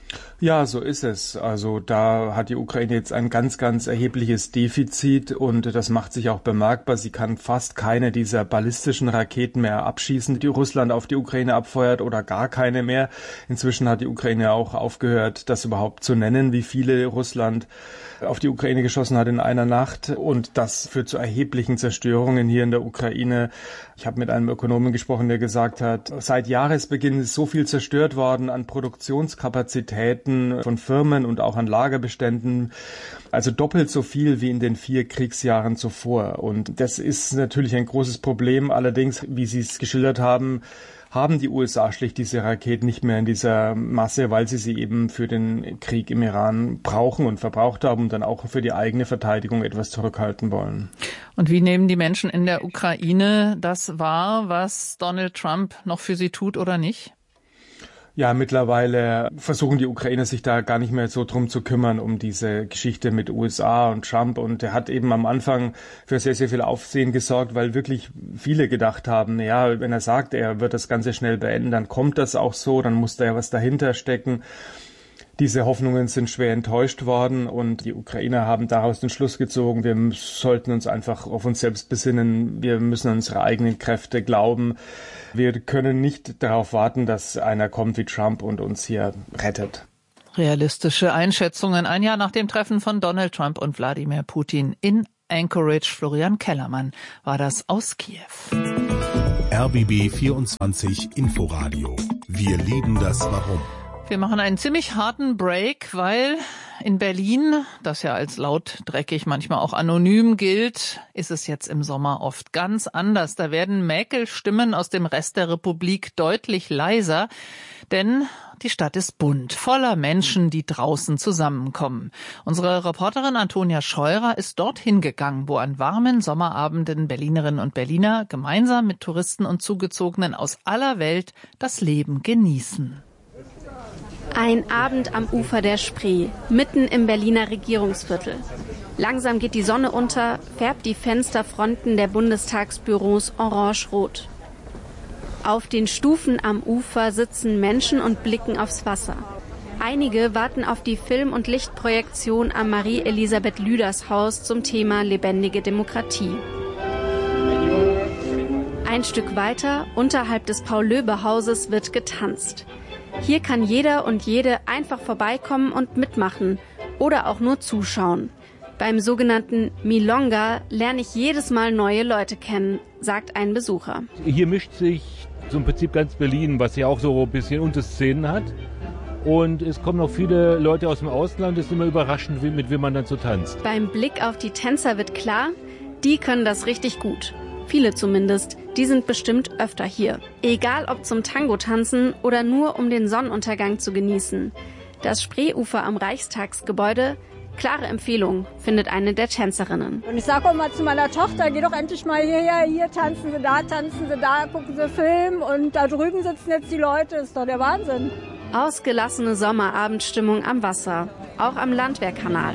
Ja, so ist es. Also da hat die Ukraine jetzt ein ganz, ganz erhebliches Defizit und das macht sich auch bemerkbar. Sie kann fast keine dieser ballistischen Raketen mehr abschießen, die Russland auf die Ukraine abfeuert oder gar keine mehr. Inzwischen hat die Ukraine auch aufgehört, das überhaupt zu nennen, wie viele Russland auf die Ukraine geschossen hat in einer Nacht und das führt zu erheblichen Zerstörungen hier in der Ukraine. Ich habe mit einem Ökonomen gesprochen, der gesagt hat, seit Jahresbeginn ist so viel zerstört worden an Produktionskapazitäten von Firmen und auch an Lagerbeständen, also doppelt so viel wie in den 4 Kriegsjahren zuvor. Und das ist natürlich ein großes Problem. Allerdings, wie Sie es geschildert haben die USA schlicht diese Raketen nicht mehr in dieser Masse, weil sie eben für den Krieg im Iran brauchen und verbraucht haben und dann auch für die eigene Verteidigung etwas zurückhalten wollen. Und wie nehmen die Menschen in der Ukraine das wahr, was Donald Trump noch für sie tut oder nicht? Ja, mittlerweile versuchen die Ukrainer sich da gar nicht mehr so drum zu kümmern, um diese Geschichte mit USA und Trump. Und er hat eben am Anfang für sehr, sehr viel Aufsehen gesorgt, weil wirklich viele gedacht haben, ja, wenn er sagt, er wird das Ganze schnell beenden, dann kommt das auch so, dann muss da ja was dahinter stecken. Diese Hoffnungen sind schwer enttäuscht worden und die Ukrainer haben daraus den Schluss gezogen, wir sollten uns einfach auf uns selbst besinnen, wir müssen an unsere eigenen Kräfte glauben. Wir können nicht darauf warten, dass einer kommt wie Trump und uns hier rettet. Realistische Einschätzungen ein Jahr nach dem Treffen von Donald Trump und Wladimir Putin in Anchorage. Florian Kellermann war das aus Kiew. RBB 24 Inforadio. Wir lieben das Warum. Wir machen einen ziemlich harten Break, weil in Berlin, das ja als laut, dreckig, manchmal auch anonym gilt, ist es jetzt im Sommer oft ganz anders. Da werden Mäkelstimmen aus dem Rest der Republik deutlich leiser, denn die Stadt ist bunt, voller Menschen, die draußen zusammenkommen. Unsere Reporterin Antonia Scheurer ist dorthin gegangen, wo an warmen Sommerabenden Berlinerinnen und Berliner gemeinsam mit Touristen und Zugezogenen aus aller Welt das Leben genießen. Ein Abend am Ufer der Spree, mitten im Berliner Regierungsviertel. Langsam geht die Sonne unter, färbt die Fensterfronten der Bundestagsbüros orange-rot. Auf den Stufen am Ufer sitzen Menschen und blicken aufs Wasser. Einige warten auf die Film- und Lichtprojektion am Marie-Elisabeth Lüders Haus zum Thema lebendige Demokratie. Ein Stück weiter, unterhalb des Paul-Löbe-Hauses, wird getanzt. Hier kann jeder und jede einfach vorbeikommen und mitmachen oder auch nur zuschauen. Beim sogenannten Milonga lerne ich jedes Mal neue Leute kennen, sagt ein Besucher. Hier mischt sich so im Prinzip ganz Berlin, was ja auch so ein bisschen Unterszenen hat. Und es kommen auch viele Leute aus dem Ausland. Es ist immer überraschend, mit wem man dann so tanzt. Beim Blick auf die Tänzer wird klar, die können das richtig gut. Viele zumindest, die sind bestimmt öfter hier. Egal ob zum Tango tanzen oder nur um den Sonnenuntergang zu genießen. Das Spreeufer am Reichstagsgebäude, klare Empfehlung, findet eine der Tänzerinnen. Und ich sage auch mal zu meiner Tochter, geh doch endlich mal hierher, hier tanzen Sie, da gucken Sie Film und da drüben sitzen jetzt die Leute, das ist doch der Wahnsinn. Ausgelassene Sommerabendstimmung am Wasser, auch am Landwehrkanal.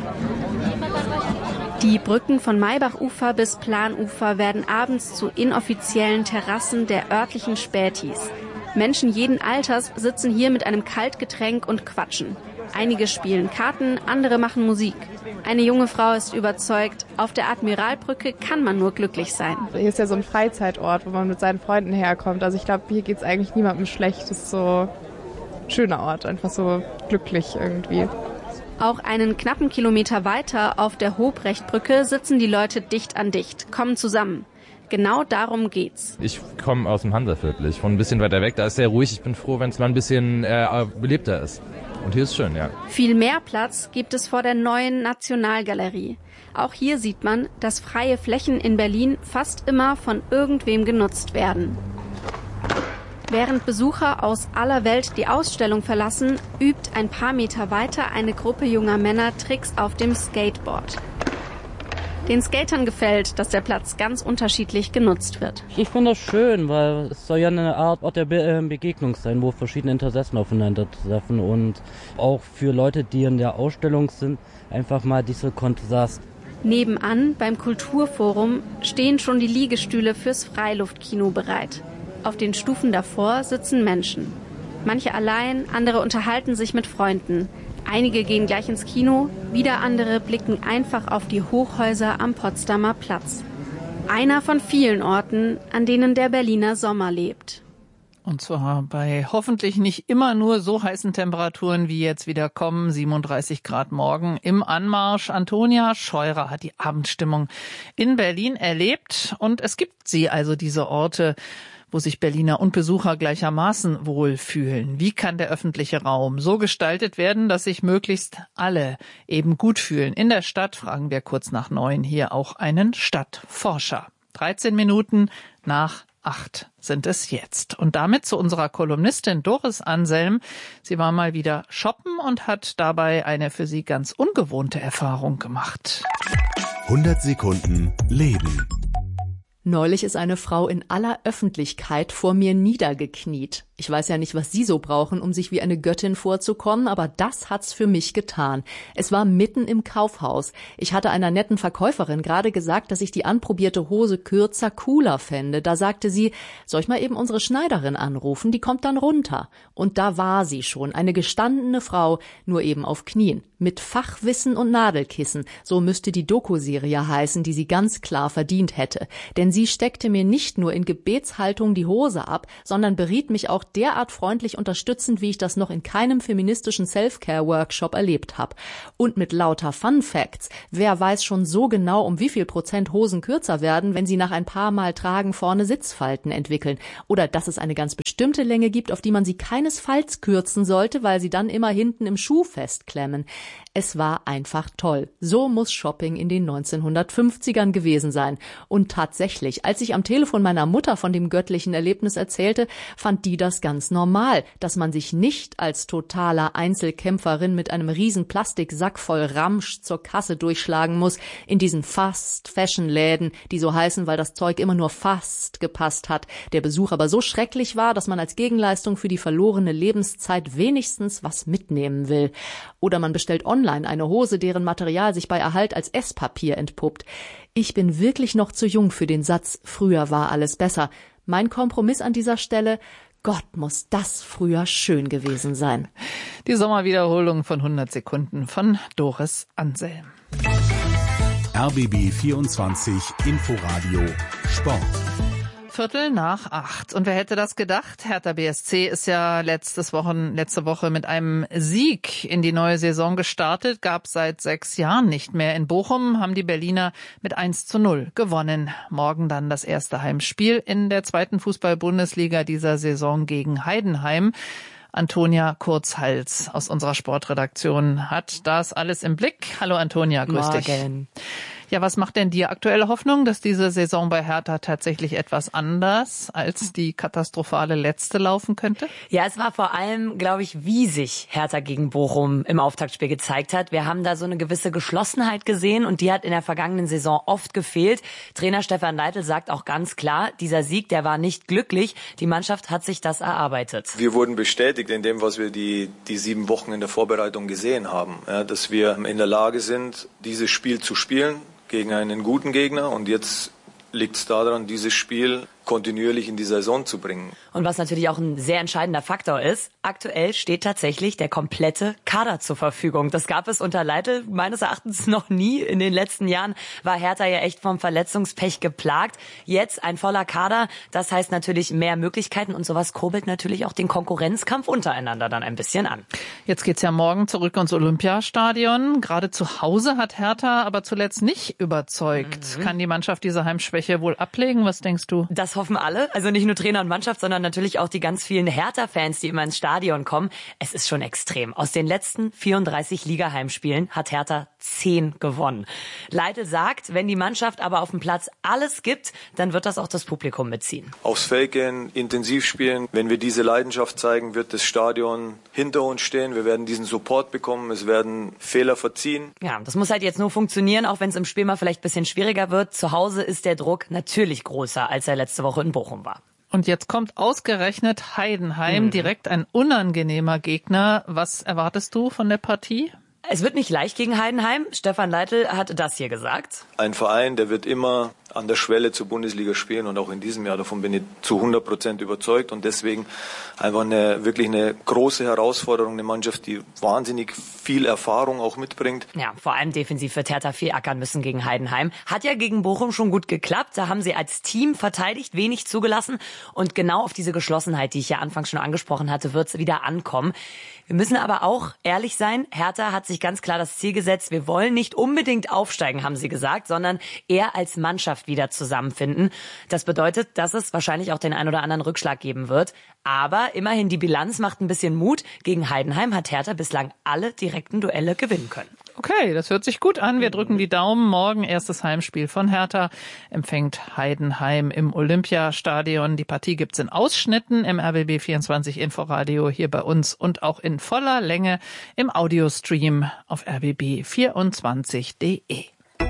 Die Brücken von Maybachufer bis Planufer werden abends zu inoffiziellen Terrassen der örtlichen Spätis. Menschen jeden Alters sitzen hier mit einem Kaltgetränk und quatschen. Einige spielen Karten, andere machen Musik. Eine junge Frau ist überzeugt, auf der Admiralbrücke kann man nur glücklich sein. Hier ist ja so ein Freizeitort, wo man mit seinen Freunden herkommt. Also ich glaube, hier geht es eigentlich niemandem schlecht. Das ist so ein schöner Ort, einfach so glücklich irgendwie. Auch einen knappen Kilometer weiter auf der Hobrechtbrücke sitzen die Leute dicht an dicht, kommen zusammen. Genau darum geht's. Ich komme aus dem Hansaviertel, ich wohne ein bisschen weiter weg, da ist sehr ruhig. Ich bin froh, wenn es mal ein bisschen belebter ist. Und hier ist schön, ja. Viel mehr Platz gibt es vor der neuen Nationalgalerie. Auch hier sieht man, dass freie Flächen in Berlin fast immer von irgendwem genutzt werden. Während Besucher aus aller Welt die Ausstellung verlassen, übt ein paar Meter weiter eine Gruppe junger Männer Tricks auf dem Skateboard. Den Skatern gefällt, dass der Platz ganz unterschiedlich genutzt wird. Ich finde das schön, weil es soll ja eine Art Ort der Begegnung sein, wo verschiedene Interessen aufeinandertreffen und auch für Leute, die in der Ausstellung sind, einfach mal dieser Kontrast. Nebenan, beim Kulturforum, stehen schon die Liegestühle fürs Freiluftkino bereit. Auf den Stufen davor sitzen Menschen. Manche allein, andere unterhalten sich mit Freunden. Einige gehen gleich ins Kino, wieder andere blicken einfach auf die Hochhäuser am Potsdamer Platz. Einer von vielen Orten, an denen der Berliner Sommer lebt. Und zwar bei hoffentlich nicht immer nur so heißen Temperaturen wie jetzt wieder kommen, 37 Grad morgen im Anmarsch. Antonia Scheurer hat die Abendstimmung in Berlin erlebt und es gibt sie, also diese Orte, wo sich Berliner und Besucher gleichermaßen wohlfühlen. Wie kann der öffentliche Raum so gestaltet werden, dass sich möglichst alle eben gut fühlen? In der Stadt fragen wir kurz nach 9 hier auch einen Stadtforscher. 13 Minuten nach 8 sind es jetzt. Und damit zu unserer Kolumnistin Doris Anselm. Sie war mal wieder shoppen und hat dabei eine für sie ganz ungewohnte Erfahrung gemacht. 100 Sekunden Leben. Neulich ist eine Frau in aller Öffentlichkeit vor mir niedergekniet. Ich weiß ja nicht, was Sie so brauchen, um sich wie eine Göttin vorzukommen, aber das hat's für mich getan. Es war mitten im Kaufhaus. Ich hatte einer netten Verkäuferin gerade gesagt, dass ich die anprobierte Hose kürzer cooler fände. Da sagte sie, soll ich mal eben unsere Schneiderin anrufen, die kommt dann runter. Und da war sie schon, eine gestandene Frau, nur eben auf Knien, mit Fachwissen und Nadelkissen. So müsste die Doku-Serie heißen, die sie ganz klar verdient hätte. Denn sie steckte mir nicht nur in Gebetshaltung die Hose ab, sondern beriet mich auch auch derart freundlich unterstützend, wie ich das noch in keinem feministischen Self-Care-Workshop erlebt habe. Und mit lauter Fun-Facts. Wer weiß schon so genau, um wie viel Prozent Hosen kürzer werden, wenn sie nach ein paar Mal Tragen vorne Sitzfalten entwickeln. Oder dass es eine ganz bestimmte Länge gibt, auf die man sie keinesfalls kürzen sollte, weil sie dann immer hinten im Schuh festklemmen. Es war einfach toll. So muss Shopping in den 1950ern gewesen sein. Und tatsächlich, als ich am Telefon meiner Mutter von dem göttlichen Erlebnis erzählte, fand die das ganz normal, dass man sich nicht als totaler Einzelkämpferin mit einem riesen Plastiksack voll Ramsch zur Kasse durchschlagen muss, in diesen Fast-Fashion-Läden, die so heißen, weil das Zeug immer nur fast gepasst hat, der Besuch aber so schrecklich war, dass man als Gegenleistung für die verlorene Lebenszeit wenigstens was mitnehmen will. Oder man bestellt online eine Hose, deren Material sich bei Erhalt als Esspapier entpuppt. Ich bin wirklich noch zu jung für den Satz, früher war alles besser. Mein Kompromiss an dieser Stelle: Gott, muss das früher schön gewesen sein. Die Sommerwiederholung von 100 Sekunden von Doris Anselm. RBB 24 Inforadio Sport. 7:45. Und wer hätte das gedacht? Hertha BSC ist ja letzte Woche mit einem Sieg in die neue Saison gestartet, gab seit 6 Jahren nicht mehr. In Bochum haben die Berliner mit 1:0 gewonnen. Morgen dann das erste Heimspiel in der 2. Fußball-Bundesliga dieser Saison gegen Heidenheim. Antonia Kurzhals aus unserer Sportredaktion hat das alles im Blick. Hallo Antonia, grüß dich. Ja, was macht denn dir aktuelle Hoffnung, dass diese Saison bei Hertha tatsächlich etwas anders als die katastrophale letzte laufen könnte? Ja, es war vor allem, glaube ich, wie sich Hertha gegen Bochum im Auftaktspiel gezeigt hat. Wir haben da so eine gewisse Geschlossenheit gesehen und die hat in der vergangenen Saison oft gefehlt. Trainer Stefan Leitl sagt auch ganz klar, dieser Sieg, der war nicht glücklich. Die Mannschaft hat sich das erarbeitet. Wir wurden bestätigt in dem, was wir die 7 Wochen in der Vorbereitung gesehen haben, ja, dass wir in der Lage sind, dieses Spiel zu spielen gegen einen guten Gegner, und jetzt liegt es daran, dieses Spiel kontinuierlich in die Saison zu bringen. Und was natürlich auch ein sehr entscheidender Faktor ist, aktuell steht tatsächlich der komplette Kader zur Verfügung. Das gab es unter Leitl meines Erachtens noch nie. In den letzten Jahren war Hertha ja echt vom Verletzungspech geplagt. Jetzt ein voller Kader, das heißt natürlich mehr Möglichkeiten, und sowas kurbelt natürlich auch den Konkurrenzkampf untereinander dann ein bisschen an. Jetzt geht's ja morgen zurück ins Olympiastadion. Gerade zu Hause hat Hertha aber zuletzt nicht überzeugt. Kann die Mannschaft diese Heimschwäche wohl ablegen? Was denkst du? Das hoffen alle, also nicht nur Trainer und Mannschaft, sondern natürlich auch die ganz vielen Hertha-Fans, die immer ins Stadion kommen. Es ist schon extrem. Aus den letzten 34 Liga-Heimspielen hat Hertha 10 gewonnen. Leitl sagt, wenn die Mannschaft aber auf dem Platz alles gibt, dann wird das auch das Publikum mitziehen. Aufs Feld gehen, intensiv spielen. Wenn wir diese Leidenschaft zeigen, wird das Stadion hinter uns stehen. Wir werden diesen Support bekommen. Es werden Fehler verziehen. Ja, das muss halt jetzt nur funktionieren, auch wenn es im Spiel mal vielleicht ein bisschen schwieriger wird. Zu Hause ist der Druck natürlich größer, als er letzte Woche in Bochum war. Und jetzt kommt ausgerechnet Heidenheim, direkt ein unangenehmer Gegner. Was erwartest du von der Partie? Es wird nicht leicht gegen Heidenheim. Stefan Leitl hat das hier gesagt. Ein Verein, der wird immer an der Schwelle zur Bundesliga spielen, und auch in diesem Jahr, davon bin ich zu 100% überzeugt, und deswegen einfach wirklich eine große Herausforderung, eine Mannschaft, die wahnsinnig viel Erfahrung auch mitbringt. Ja, vor allem defensiv wird Hertha viel ackern müssen gegen Heidenheim. Hat ja gegen Bochum schon gut geklappt, da haben sie als Team verteidigt, wenig zugelassen, und genau auf diese Geschlossenheit, die ich ja anfangs schon angesprochen hatte, wird es wieder ankommen. Wir müssen aber auch ehrlich sein, Hertha hat sich ganz klar das Ziel gesetzt, wir wollen nicht unbedingt aufsteigen, haben sie gesagt, sondern eher als Mannschaft wieder zusammenfinden. Das bedeutet, dass es wahrscheinlich auch den ein oder anderen Rückschlag geben wird. Aber immerhin, die Bilanz macht ein bisschen Mut. Gegen Heidenheim hat Hertha bislang alle direkten Duelle gewinnen können. Okay, das hört sich gut an. Wir drücken die Daumen. Morgen erstes Heimspiel von Hertha. Empfängt Heidenheim im Olympiastadion. Die Partie gibt's in Ausschnitten im RBB 24 Inforadio hier bei uns und auch in voller Länge im Audiostream auf rbb24.de.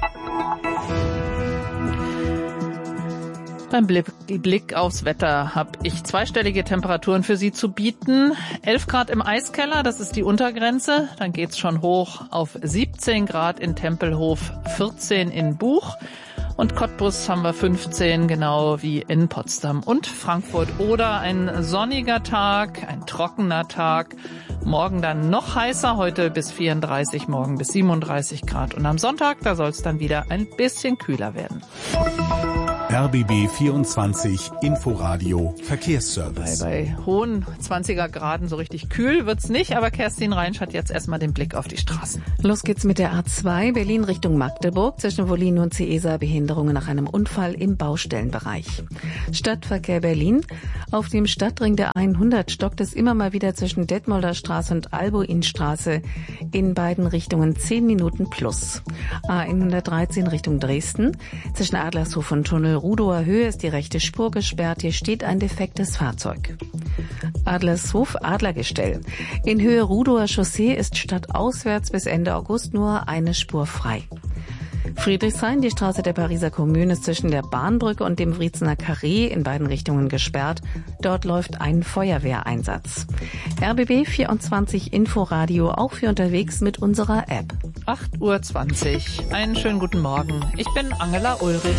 Beim Blick aufs Wetter habe ich zweistellige Temperaturen für Sie zu bieten. 11 Grad im Eiskeller, das ist die Untergrenze. Dann geht's schon hoch auf 17 Grad in Tempelhof, 14 in Buch. Und Cottbus haben wir 15, genau wie in Potsdam und Frankfurt. Oder ein sonniger Tag, ein trockener Tag. Morgen dann noch heißer, heute bis 34, morgen bis 37 Grad. Und am Sonntag, da soll es dann wieder ein bisschen kühler werden. RBB 24 Inforadio Verkehrsservice. Bei hohen 20er Graden so richtig kühl wird's nicht, aber Kerstin Reinsch hat jetzt erstmal den Blick auf die Straßen. Los geht's mit der A2 Berlin Richtung Magdeburg. Zwischen Wollin und Ciesa Behinderungen nach einem Unfall im Baustellenbereich. Stadtverkehr Berlin. Auf dem Stadtring der 100 stockt es immer mal wieder zwischen Detmolder Straße und Albuinstraße in beiden Richtungen 10 Minuten plus. A113 Richtung Dresden. Zwischen Adlershof und Tunnel Rudower Höhe ist die rechte Spur gesperrt. Hier steht ein defektes Fahrzeug. Adlershof Adlergestell. In Höhe Rudower Chaussee ist stadtauswärts bis Ende August nur eine Spur frei. Friedrichshain, die Straße der Pariser Kommune, ist zwischen der Bahnbrücke und dem Wriezener Carré in beiden Richtungen gesperrt. Dort läuft ein Feuerwehreinsatz. RBB 24 Inforadio, auch für unterwegs mit unserer App. 8:20 Uhr. Einen schönen guten Morgen. Ich bin Angela Ulrich.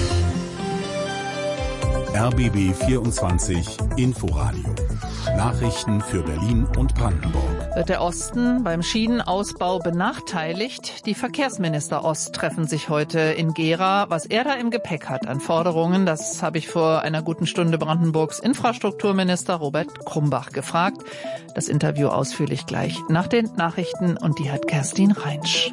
RBB 24 Inforadio. Nachrichten für Berlin und Brandenburg. Wird der Osten beim Schienenausbau benachteiligt? Die Verkehrsminister Ost treffen sich heute in Gera. Was er da im Gepäck hat an Forderungen, das habe ich vor einer guten Stunde Brandenburgs Infrastrukturminister Robert Krumbach gefragt. Das Interview ausführlich gleich nach den Nachrichten und die hat Kerstin Reinsch.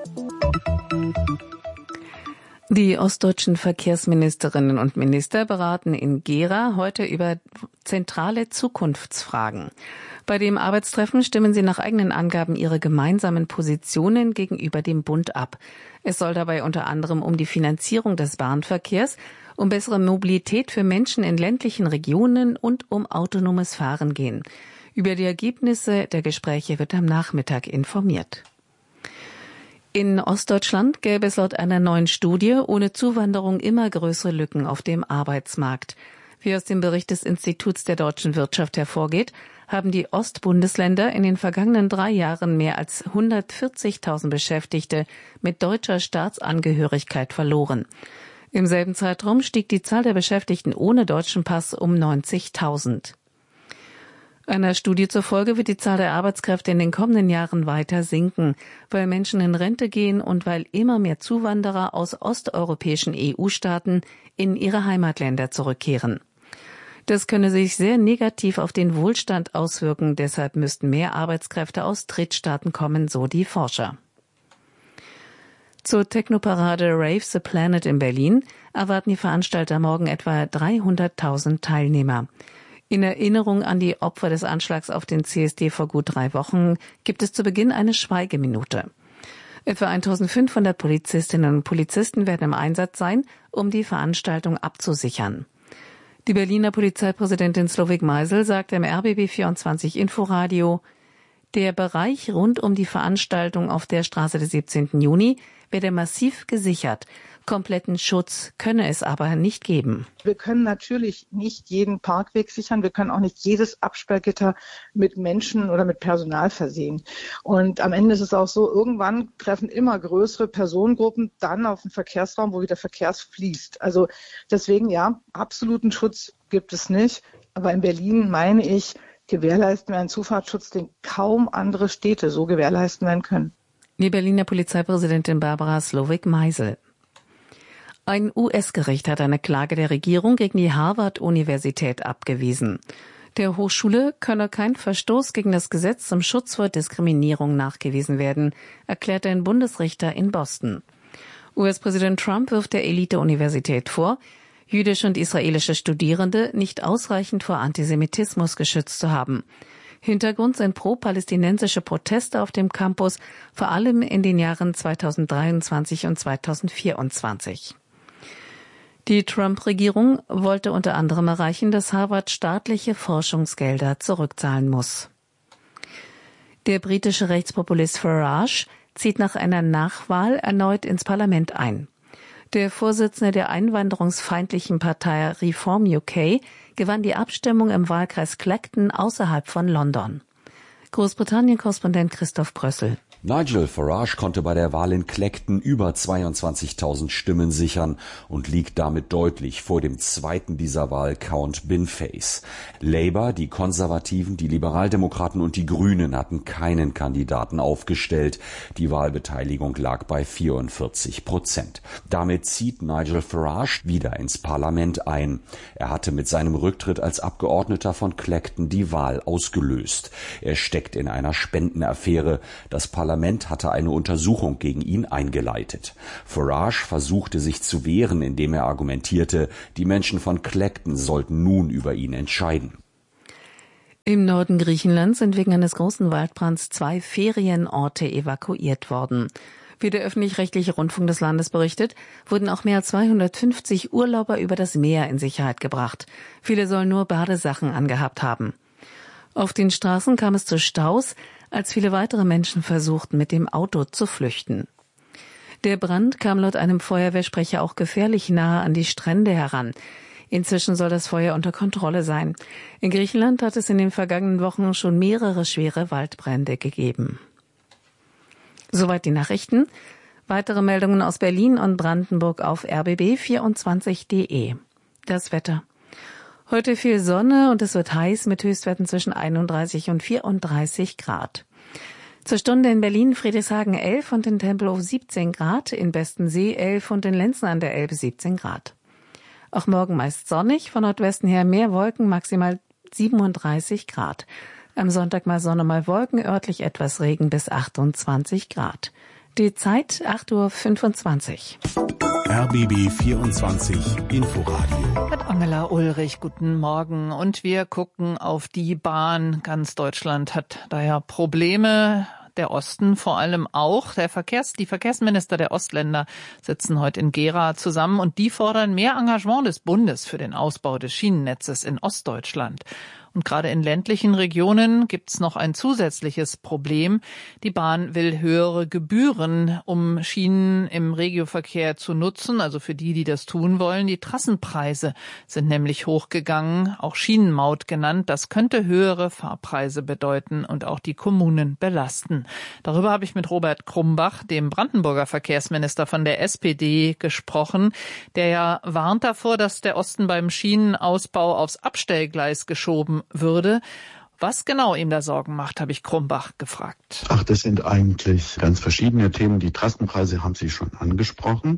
Die ostdeutschen Verkehrsministerinnen und Minister beraten in Gera heute über zentrale Zukunftsfragen. Bei dem Arbeitstreffen stimmen sie nach eigenen Angaben ihre gemeinsamen Positionen gegenüber dem Bund ab. Es soll dabei unter anderem um die Finanzierung des Bahnverkehrs, um bessere Mobilität für Menschen in ländlichen Regionen und um autonomes Fahren gehen. Über die Ergebnisse der Gespräche wird am Nachmittag informiert. In Ostdeutschland gäbe es laut einer neuen Studie ohne Zuwanderung immer größere Lücken auf dem Arbeitsmarkt. Wie aus dem Bericht des Instituts der deutschen Wirtschaft hervorgeht, haben die Ostbundesländer in den vergangenen 3 Jahren mehr als 140.000 Beschäftigte mit deutscher Staatsangehörigkeit verloren. Im selben Zeitraum stieg die Zahl der Beschäftigten ohne deutschen Pass um 90.000. Einer Studie zufolge wird die Zahl der Arbeitskräfte in den kommenden Jahren weiter sinken, weil Menschen in Rente gehen und weil immer mehr Zuwanderer aus osteuropäischen EU-Staaten in ihre Heimatländer zurückkehren. Das könne sich sehr negativ auf den Wohlstand auswirken, deshalb müssten mehr Arbeitskräfte aus Drittstaaten kommen, so die Forscher. Zur Technoparade Rave the Planet in Berlin erwarten die Veranstalter morgen etwa 300.000 Teilnehmer. In Erinnerung an die Opfer des Anschlags auf den CSD vor gut 3 Wochen gibt es zu Beginn eine Schweigeminute. Etwa 1.500 Polizistinnen und Polizisten werden im Einsatz sein, um die Veranstaltung abzusichern. Die Berliner Polizeipräsidentin Slowik Meisel sagte im RBB 24 Inforadio, der Bereich rund um die Veranstaltung auf der Straße des 17. Juni werde massiv gesichert. Kompletten Schutz könne es aber nicht geben. Wir können natürlich nicht jeden Parkweg sichern. Wir können auch nicht jedes Absperrgitter mit Menschen oder mit Personal versehen. Und am Ende ist es auch so, irgendwann treffen immer größere Personengruppen dann auf den Verkehrsraum, wo wieder Verkehr fließt. Also deswegen, ja, absoluten Schutz gibt es nicht. Aber in Berlin, meine ich, gewährleisten wir einen Zufahrtsschutz, den kaum andere Städte so gewährleisten werden können. Die Berliner Polizeipräsidentin Barbara Slowik-Meisel. Ein US-Gericht hat eine Klage der Regierung gegen die Harvard-Universität abgewiesen. Der Hochschule könne kein Verstoß gegen das Gesetz zum Schutz vor Diskriminierung nachgewiesen werden, erklärte ein Bundesrichter in Boston. US-Präsident Trump wirft der Elite-Universität vor, jüdische und israelische Studierende nicht ausreichend vor Antisemitismus geschützt zu haben. Hintergrund sind pro-palästinensische Proteste auf dem Campus, vor allem in den Jahren 2023 und 2024. Die Trump-Regierung wollte unter anderem erreichen, dass Harvard staatliche Forschungsgelder zurückzahlen muss. Der britische Rechtspopulist Farage zieht nach einer Nachwahl erneut ins Parlament ein. Der Vorsitzende der einwanderungsfeindlichen Partei Reform UK gewann die Abstimmung im Wahlkreis Clacton außerhalb von London. Großbritannien-Korrespondent Christoph Brössel. Nigel Farage konnte bei der Wahl in Clacton über 22.000 Stimmen sichern und liegt damit deutlich vor dem zweiten dieser Wahl, Count Binface. Labour, die Konservativen, die Liberaldemokraten und die Grünen hatten keinen Kandidaten aufgestellt. Die Wahlbeteiligung lag bei 44%. Damit zieht Nigel Farage wieder ins Parlament ein. Er hatte mit seinem Rücktritt als Abgeordneter von Clacton die Wahl ausgelöst. Er steckt in einer Spendenaffäre. Das Parlament hatte eine Untersuchung gegen ihn eingeleitet. Farage versuchte sich zu wehren, indem er argumentierte, die Menschen von Clacton sollten nun über ihn entscheiden. Im Norden Griechenlands sind wegen eines großen Waldbrands 2 Ferienorte evakuiert worden. Wie der öffentlich-rechtliche Rundfunk des Landes berichtet, wurden auch mehr als 250 Urlauber über das Meer in Sicherheit gebracht. Viele sollen nur Badesachen angehabt haben. Auf den Straßen kam es zu Staus, als viele weitere Menschen versuchten, mit dem Auto zu flüchten. Der Brand kam laut einem Feuerwehrsprecher auch gefährlich nahe an die Strände heran. Inzwischen soll das Feuer unter Kontrolle sein. In Griechenland hat es in den vergangenen Wochen schon mehrere schwere Waldbrände gegeben. Soweit die Nachrichten. Weitere Meldungen aus Berlin und Brandenburg auf rbb24.de. Das Wetter. Heute viel Sonne und es wird heiß mit Höchstwerten zwischen 31 und 34 Grad. Zur Stunde in Berlin Friedrichshagen 11 und in Tempelhof 17 Grad, in Bestensee 11 und in Lenzen an der Elbe 17 Grad. Auch morgen meist sonnig, von Nordwesten her mehr Wolken, maximal 37 Grad. Am Sonntag mal Sonne, mal Wolken, örtlich etwas Regen bis 28 Grad. Die Zeit 8:25 Uhr. RBB 24 Inforadio. Mit Angela Ulrich, guten Morgen. Und wir gucken auf die Bahn. Ganz Deutschland hat daher Probleme. Der Osten vor allem auch. Die Verkehrsminister der Ostländer sitzen heute in Gera zusammen und die fordern mehr Engagement des Bundes für den Ausbau des Schienennetzes in Ostdeutschland. Und gerade in ländlichen Regionen gibt's noch ein zusätzliches Problem. Die Bahn will höhere Gebühren, um Schienen im Regioverkehr zu nutzen, also für die, die das tun wollen. Die Trassenpreise sind nämlich hochgegangen, auch Schienenmaut genannt. Das könnte höhere Fahrpreise bedeuten und auch die Kommunen belasten. Darüber habe ich mit Robert Krumbach, dem Brandenburger Verkehrsminister von der SPD, gesprochen, der ja warnt davor, dass der Osten beim Schienenausbau aufs Abstellgleis geschoben würde. Was genau ihm da Sorgen macht, habe ich Krumbach gefragt. Ach, das sind eigentlich ganz verschiedene Themen. Die Trassenpreise haben Sie schon angesprochen.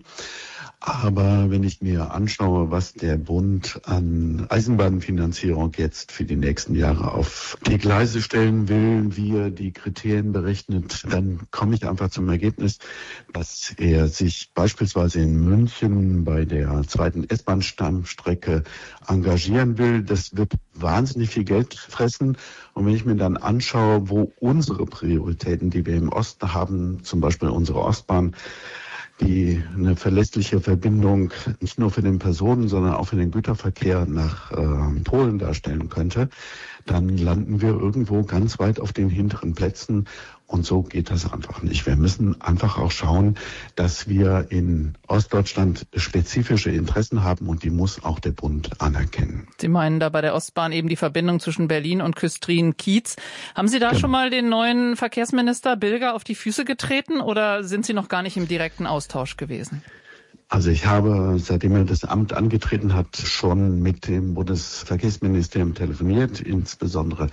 Aber wenn ich mir anschaue, was der Bund an Eisenbahnfinanzierung jetzt für die nächsten Jahre auf die Gleise stellen will, wie er die Kriterien berechnet, dann komme ich einfach zum Ergebnis, dass er sich beispielsweise in München bei der zweiten S-Bahn-Stammstrecke engagieren will. Das wird wahnsinnig viel Geld fressen. Und wenn ich mir dann anschaue, wo unsere Prioritäten, die wir im Osten haben, zum Beispiel unsere Ostbahn, die eine verlässliche Verbindung nicht nur für den Personen, sondern auch für den Güterverkehr nach Polen darstellen könnte, dann landen wir irgendwo ganz weit auf den hinteren Plätzen. Und so geht das einfach nicht. Wir müssen einfach auch schauen, dass wir in Ostdeutschland spezifische Interessen haben und die muss auch der Bund anerkennen. Sie meinen da bei der Ostbahn eben die Verbindung zwischen Berlin und Küstrin-Kiez. Haben Sie da schon mal den neuen Verkehrsminister Bilger auf die Füße getreten oder sind Sie noch gar nicht im direkten Austausch gewesen? Also ich habe, seitdem er das Amt angetreten hat, schon mit dem Bundesverkehrsministerium telefoniert, insbesondere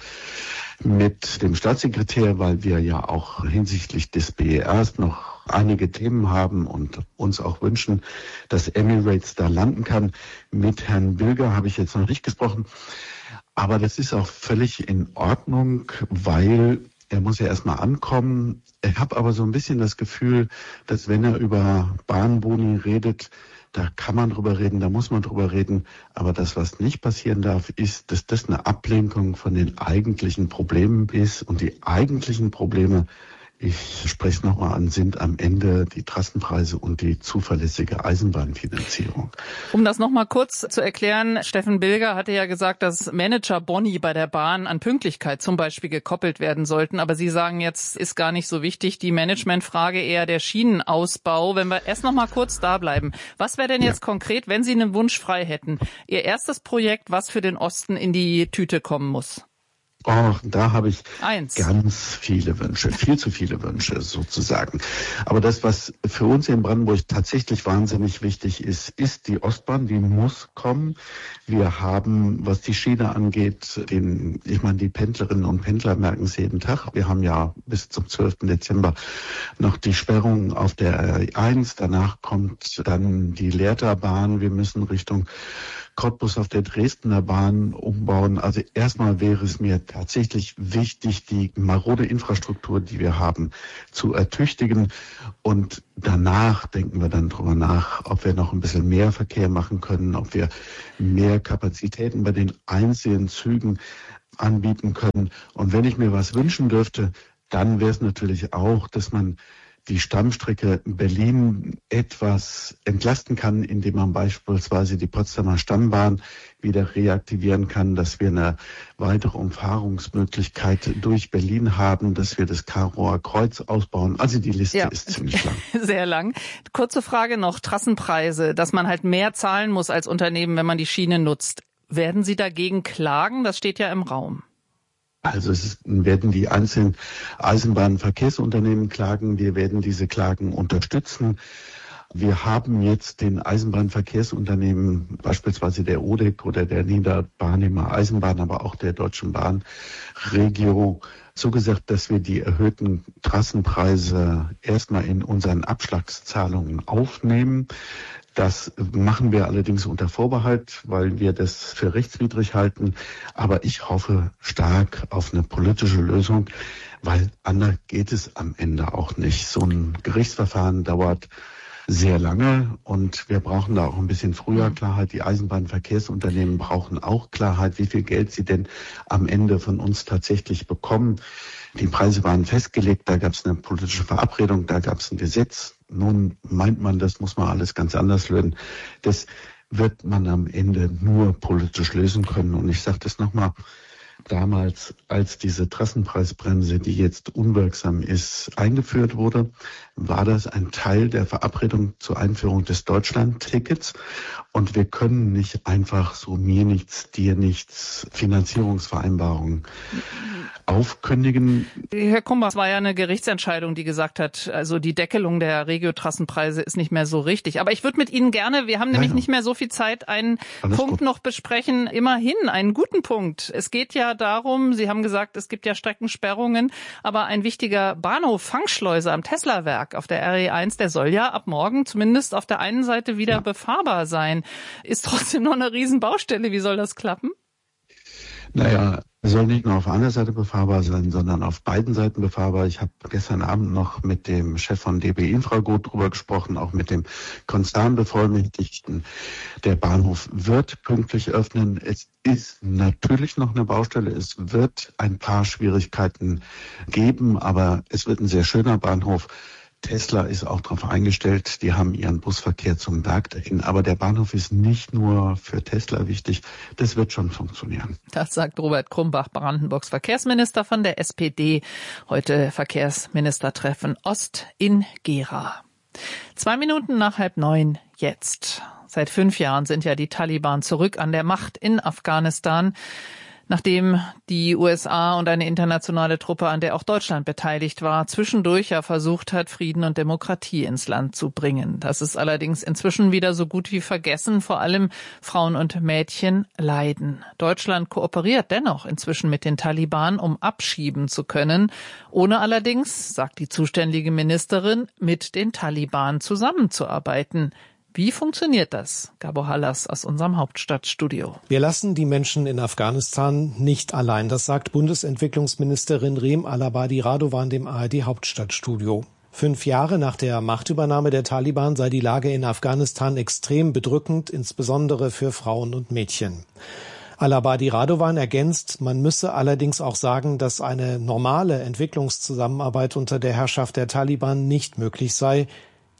mit dem Staatssekretär, weil wir ja auch hinsichtlich des BERs noch einige Themen haben und uns auch wünschen, dass Emirates da landen kann. Mit Herrn Bilger habe ich jetzt noch nicht gesprochen, aber das ist auch völlig in Ordnung, weil er muss ja erstmal ankommen. Ich habe aber so ein bisschen das Gefühl, dass wenn er über Bahnboni redet, da kann man drüber reden, da muss man drüber reden. Aber das, was nicht passieren darf, ist, dass das eine Ablenkung von den eigentlichen Problemen ist. Und die eigentlichen Probleme, ich spreche es nochmal an, sind am Ende die Trassenpreise und die zuverlässige Eisenbahnfinanzierung. Um das nochmal kurz zu erklären, Steffen Bilger hatte ja gesagt, dass Manager-Boni bei der Bahn an Pünktlichkeit zum Beispiel gekoppelt werden sollten. Aber Sie sagen jetzt, ist gar nicht so wichtig, die Managementfrage eher der Schienenausbau. Wenn wir erst nochmal kurz da bleiben. Was wäre denn jetzt konkret, wenn Sie einen Wunsch frei hätten? Ihr erstes Projekt, was für den Osten in die Tüte kommen muss? Oh, da habe ich ganz viele Wünsche, viel zu viele Wünsche sozusagen. Aber das, was für uns in Brandenburg tatsächlich wahnsinnig wichtig ist, ist die Ostbahn, die muss kommen. Wir haben, was die Schiene angeht, die Pendlerinnen und Pendler merken es jeden Tag. Wir haben ja bis zum 12. Dezember noch die Sperrung auf der RE1. Danach kommt dann die Lehrterbahn. Wir müssen Richtung Cottbus auf der Dresdner Bahn umbauen. Also erstmal wäre es mir tatsächlich wichtig, die marode Infrastruktur, die wir haben, zu ertüchtigen. Und danach denken wir dann drüber nach, ob wir noch ein bisschen mehr Verkehr machen können, ob wir mehr Kapazitäten bei den einzelnen Zügen anbieten können. Und wenn ich mir was wünschen dürfte, dann wäre es natürlich auch, dass man die Stammstrecke Berlin etwas entlasten kann, indem man beispielsweise die Potsdamer Stammbahn wieder reaktivieren kann, dass wir eine weitere Umfahrungsmöglichkeit durch Berlin haben, dass wir das Karower Kreuz ausbauen. Also die Liste ist ziemlich lang. Sehr lang. Kurze Frage noch, Trassenpreise, dass man halt mehr zahlen muss als Unternehmen, wenn man die Schiene nutzt. Werden Sie dagegen klagen? Das steht ja im Raum. Also werden die einzelnen Eisenbahnverkehrsunternehmen klagen. Wir werden diese Klagen unterstützen. Wir haben jetzt den Eisenbahnverkehrsunternehmen, beispielsweise der ODEC oder der Niederbarnimer Eisenbahn, aber auch der Deutschen Bahn, Regio, zugesagt, dass wir die erhöhten Trassenpreise erstmal in unseren Abschlagszahlungen aufnehmen. Das machen wir allerdings unter Vorbehalt, weil wir das für rechtswidrig halten. Aber ich hoffe stark auf eine politische Lösung, weil anders geht es am Ende auch nicht. So ein Gerichtsverfahren dauert sehr lange und wir brauchen da auch ein bisschen früher Klarheit. Die Eisenbahnverkehrsunternehmen brauchen auch Klarheit, wie viel Geld sie denn am Ende von uns tatsächlich bekommen. Die Preise waren festgelegt, da gab es eine politische Verabredung, da gab es ein Gesetz. Nun meint man, das muss man alles ganz anders lösen. Das wird man am Ende nur politisch lösen können. Und ich sage das nochmal, damals, als diese Trassenpreisbremse, die jetzt unwirksam ist, eingeführt wurde, war das ein Teil der Verabredung zur Einführung des Deutschland-Tickets. Und wir können nicht einfach so mir nichts, dir nichts Finanzierungsvereinbarungen aufkündigen. Herr Krumbach, es war ja eine Gerichtsentscheidung, die gesagt hat, also die Deckelung der Regiotrassenpreise ist nicht mehr so richtig. Aber ich würde mit Ihnen gerne, wir haben nämlich nicht mehr so viel Zeit, einen Punkt noch besprechen. Immerhin einen guten Punkt. Es geht ja darum, Sie haben gesagt, es gibt ja Streckensperrungen, aber ein wichtiger Bahnhof Fangschleuse am Teslawerk auf der RE1, der soll ja ab morgen zumindest auf der einen Seite wieder befahrbar sein. Ist trotzdem noch eine Riesenbaustelle. Wie soll das klappen? Naja, soll nicht nur auf einer Seite befahrbar sein, sondern auf beiden Seiten befahrbar. Ich habe gestern Abend noch mit dem Chef von DB Infragut drüber gesprochen, auch mit dem Konzernbevollmächtigten. Der Bahnhof wird pünktlich öffnen. Es ist natürlich noch eine Baustelle. Es wird ein paar Schwierigkeiten geben, aber es wird ein sehr schöner Bahnhof. Tesla ist auch darauf eingestellt, die haben ihren Busverkehr zum Werk dahin. Aber der Bahnhof ist nicht nur für Tesla wichtig, das wird schon funktionieren. Das sagt Robert Krumbach, Brandenburgs Verkehrsminister von der SPD. Heute Verkehrsministertreffen Ost in Gera. 2 Minuten nach 8:30 jetzt. Seit 5 Jahren sind ja die Taliban zurück an der Macht in Afghanistan, nachdem die USA und eine internationale Truppe, an der auch Deutschland beteiligt war, zwischendurch ja versucht hat, Frieden und Demokratie ins Land zu bringen. Das ist allerdings inzwischen wieder so gut wie vergessen. Vor allem Frauen und Mädchen leiden. Deutschland kooperiert dennoch inzwischen mit den Taliban, um abschieben zu können, ohne allerdings, sagt die zuständige Ministerin, mit den Taliban zusammenzuarbeiten. Wie funktioniert das? Gabo Hallas aus unserem Hauptstadtstudio. Wir lassen die Menschen in Afghanistan nicht allein. Das sagt Bundesentwicklungsministerin Reem Alabadi Radovan dem ARD Hauptstadtstudio. 5 Jahre nach der Machtübernahme der Taliban sei die Lage in Afghanistan extrem bedrückend, insbesondere für Frauen und Mädchen. Alabadi Radovan ergänzt, man müsse allerdings auch sagen, dass eine normale Entwicklungszusammenarbeit unter der Herrschaft der Taliban nicht möglich sei.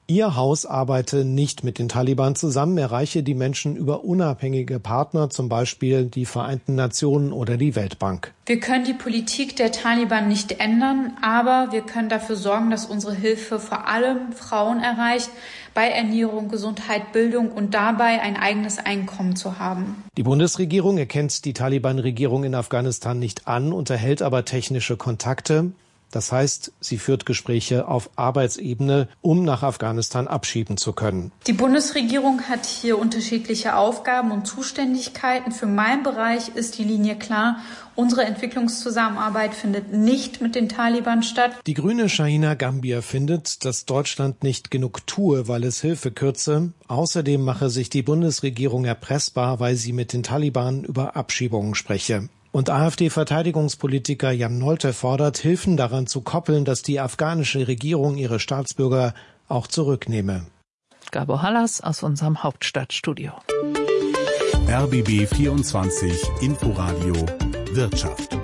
Ihr Haus arbeite nicht mit den Taliban zusammen, erreiche die Menschen über unabhängige Partner, zum Beispiel die Vereinten Nationen oder die Weltbank. Wir können die Politik der Taliban nicht ändern, aber wir können dafür sorgen, dass unsere Hilfe vor allem Frauen erreicht, bei Ernährung, Gesundheit, Bildung und dabei ein eigenes Einkommen zu haben. Die Bundesregierung erkennt die Taliban-Regierung in Afghanistan nicht an, unterhält aber technische Kontakte. Das heißt, sie führt Gespräche auf Arbeitsebene, um nach Afghanistan abschieben zu können. Die Bundesregierung hat hier unterschiedliche Aufgaben und Zuständigkeiten. Für meinen Bereich ist die Linie klar. Unsere Entwicklungszusammenarbeit findet nicht mit den Taliban statt. Die Grüne Shahina Gambier findet, dass Deutschland nicht genug tue, weil es Hilfe kürze. Außerdem mache sich die Bundesregierung erpressbar, weil sie mit den Taliban über Abschiebungen spreche. Und AfD-Verteidigungspolitiker Jan Nolte fordert, Hilfen daran zu koppeln, dass die afghanische Regierung ihre Staatsbürger auch zurücknehme. Gabor Hallas aus unserem Hauptstadtstudio. RBB 24 Inforadio Wirtschaft.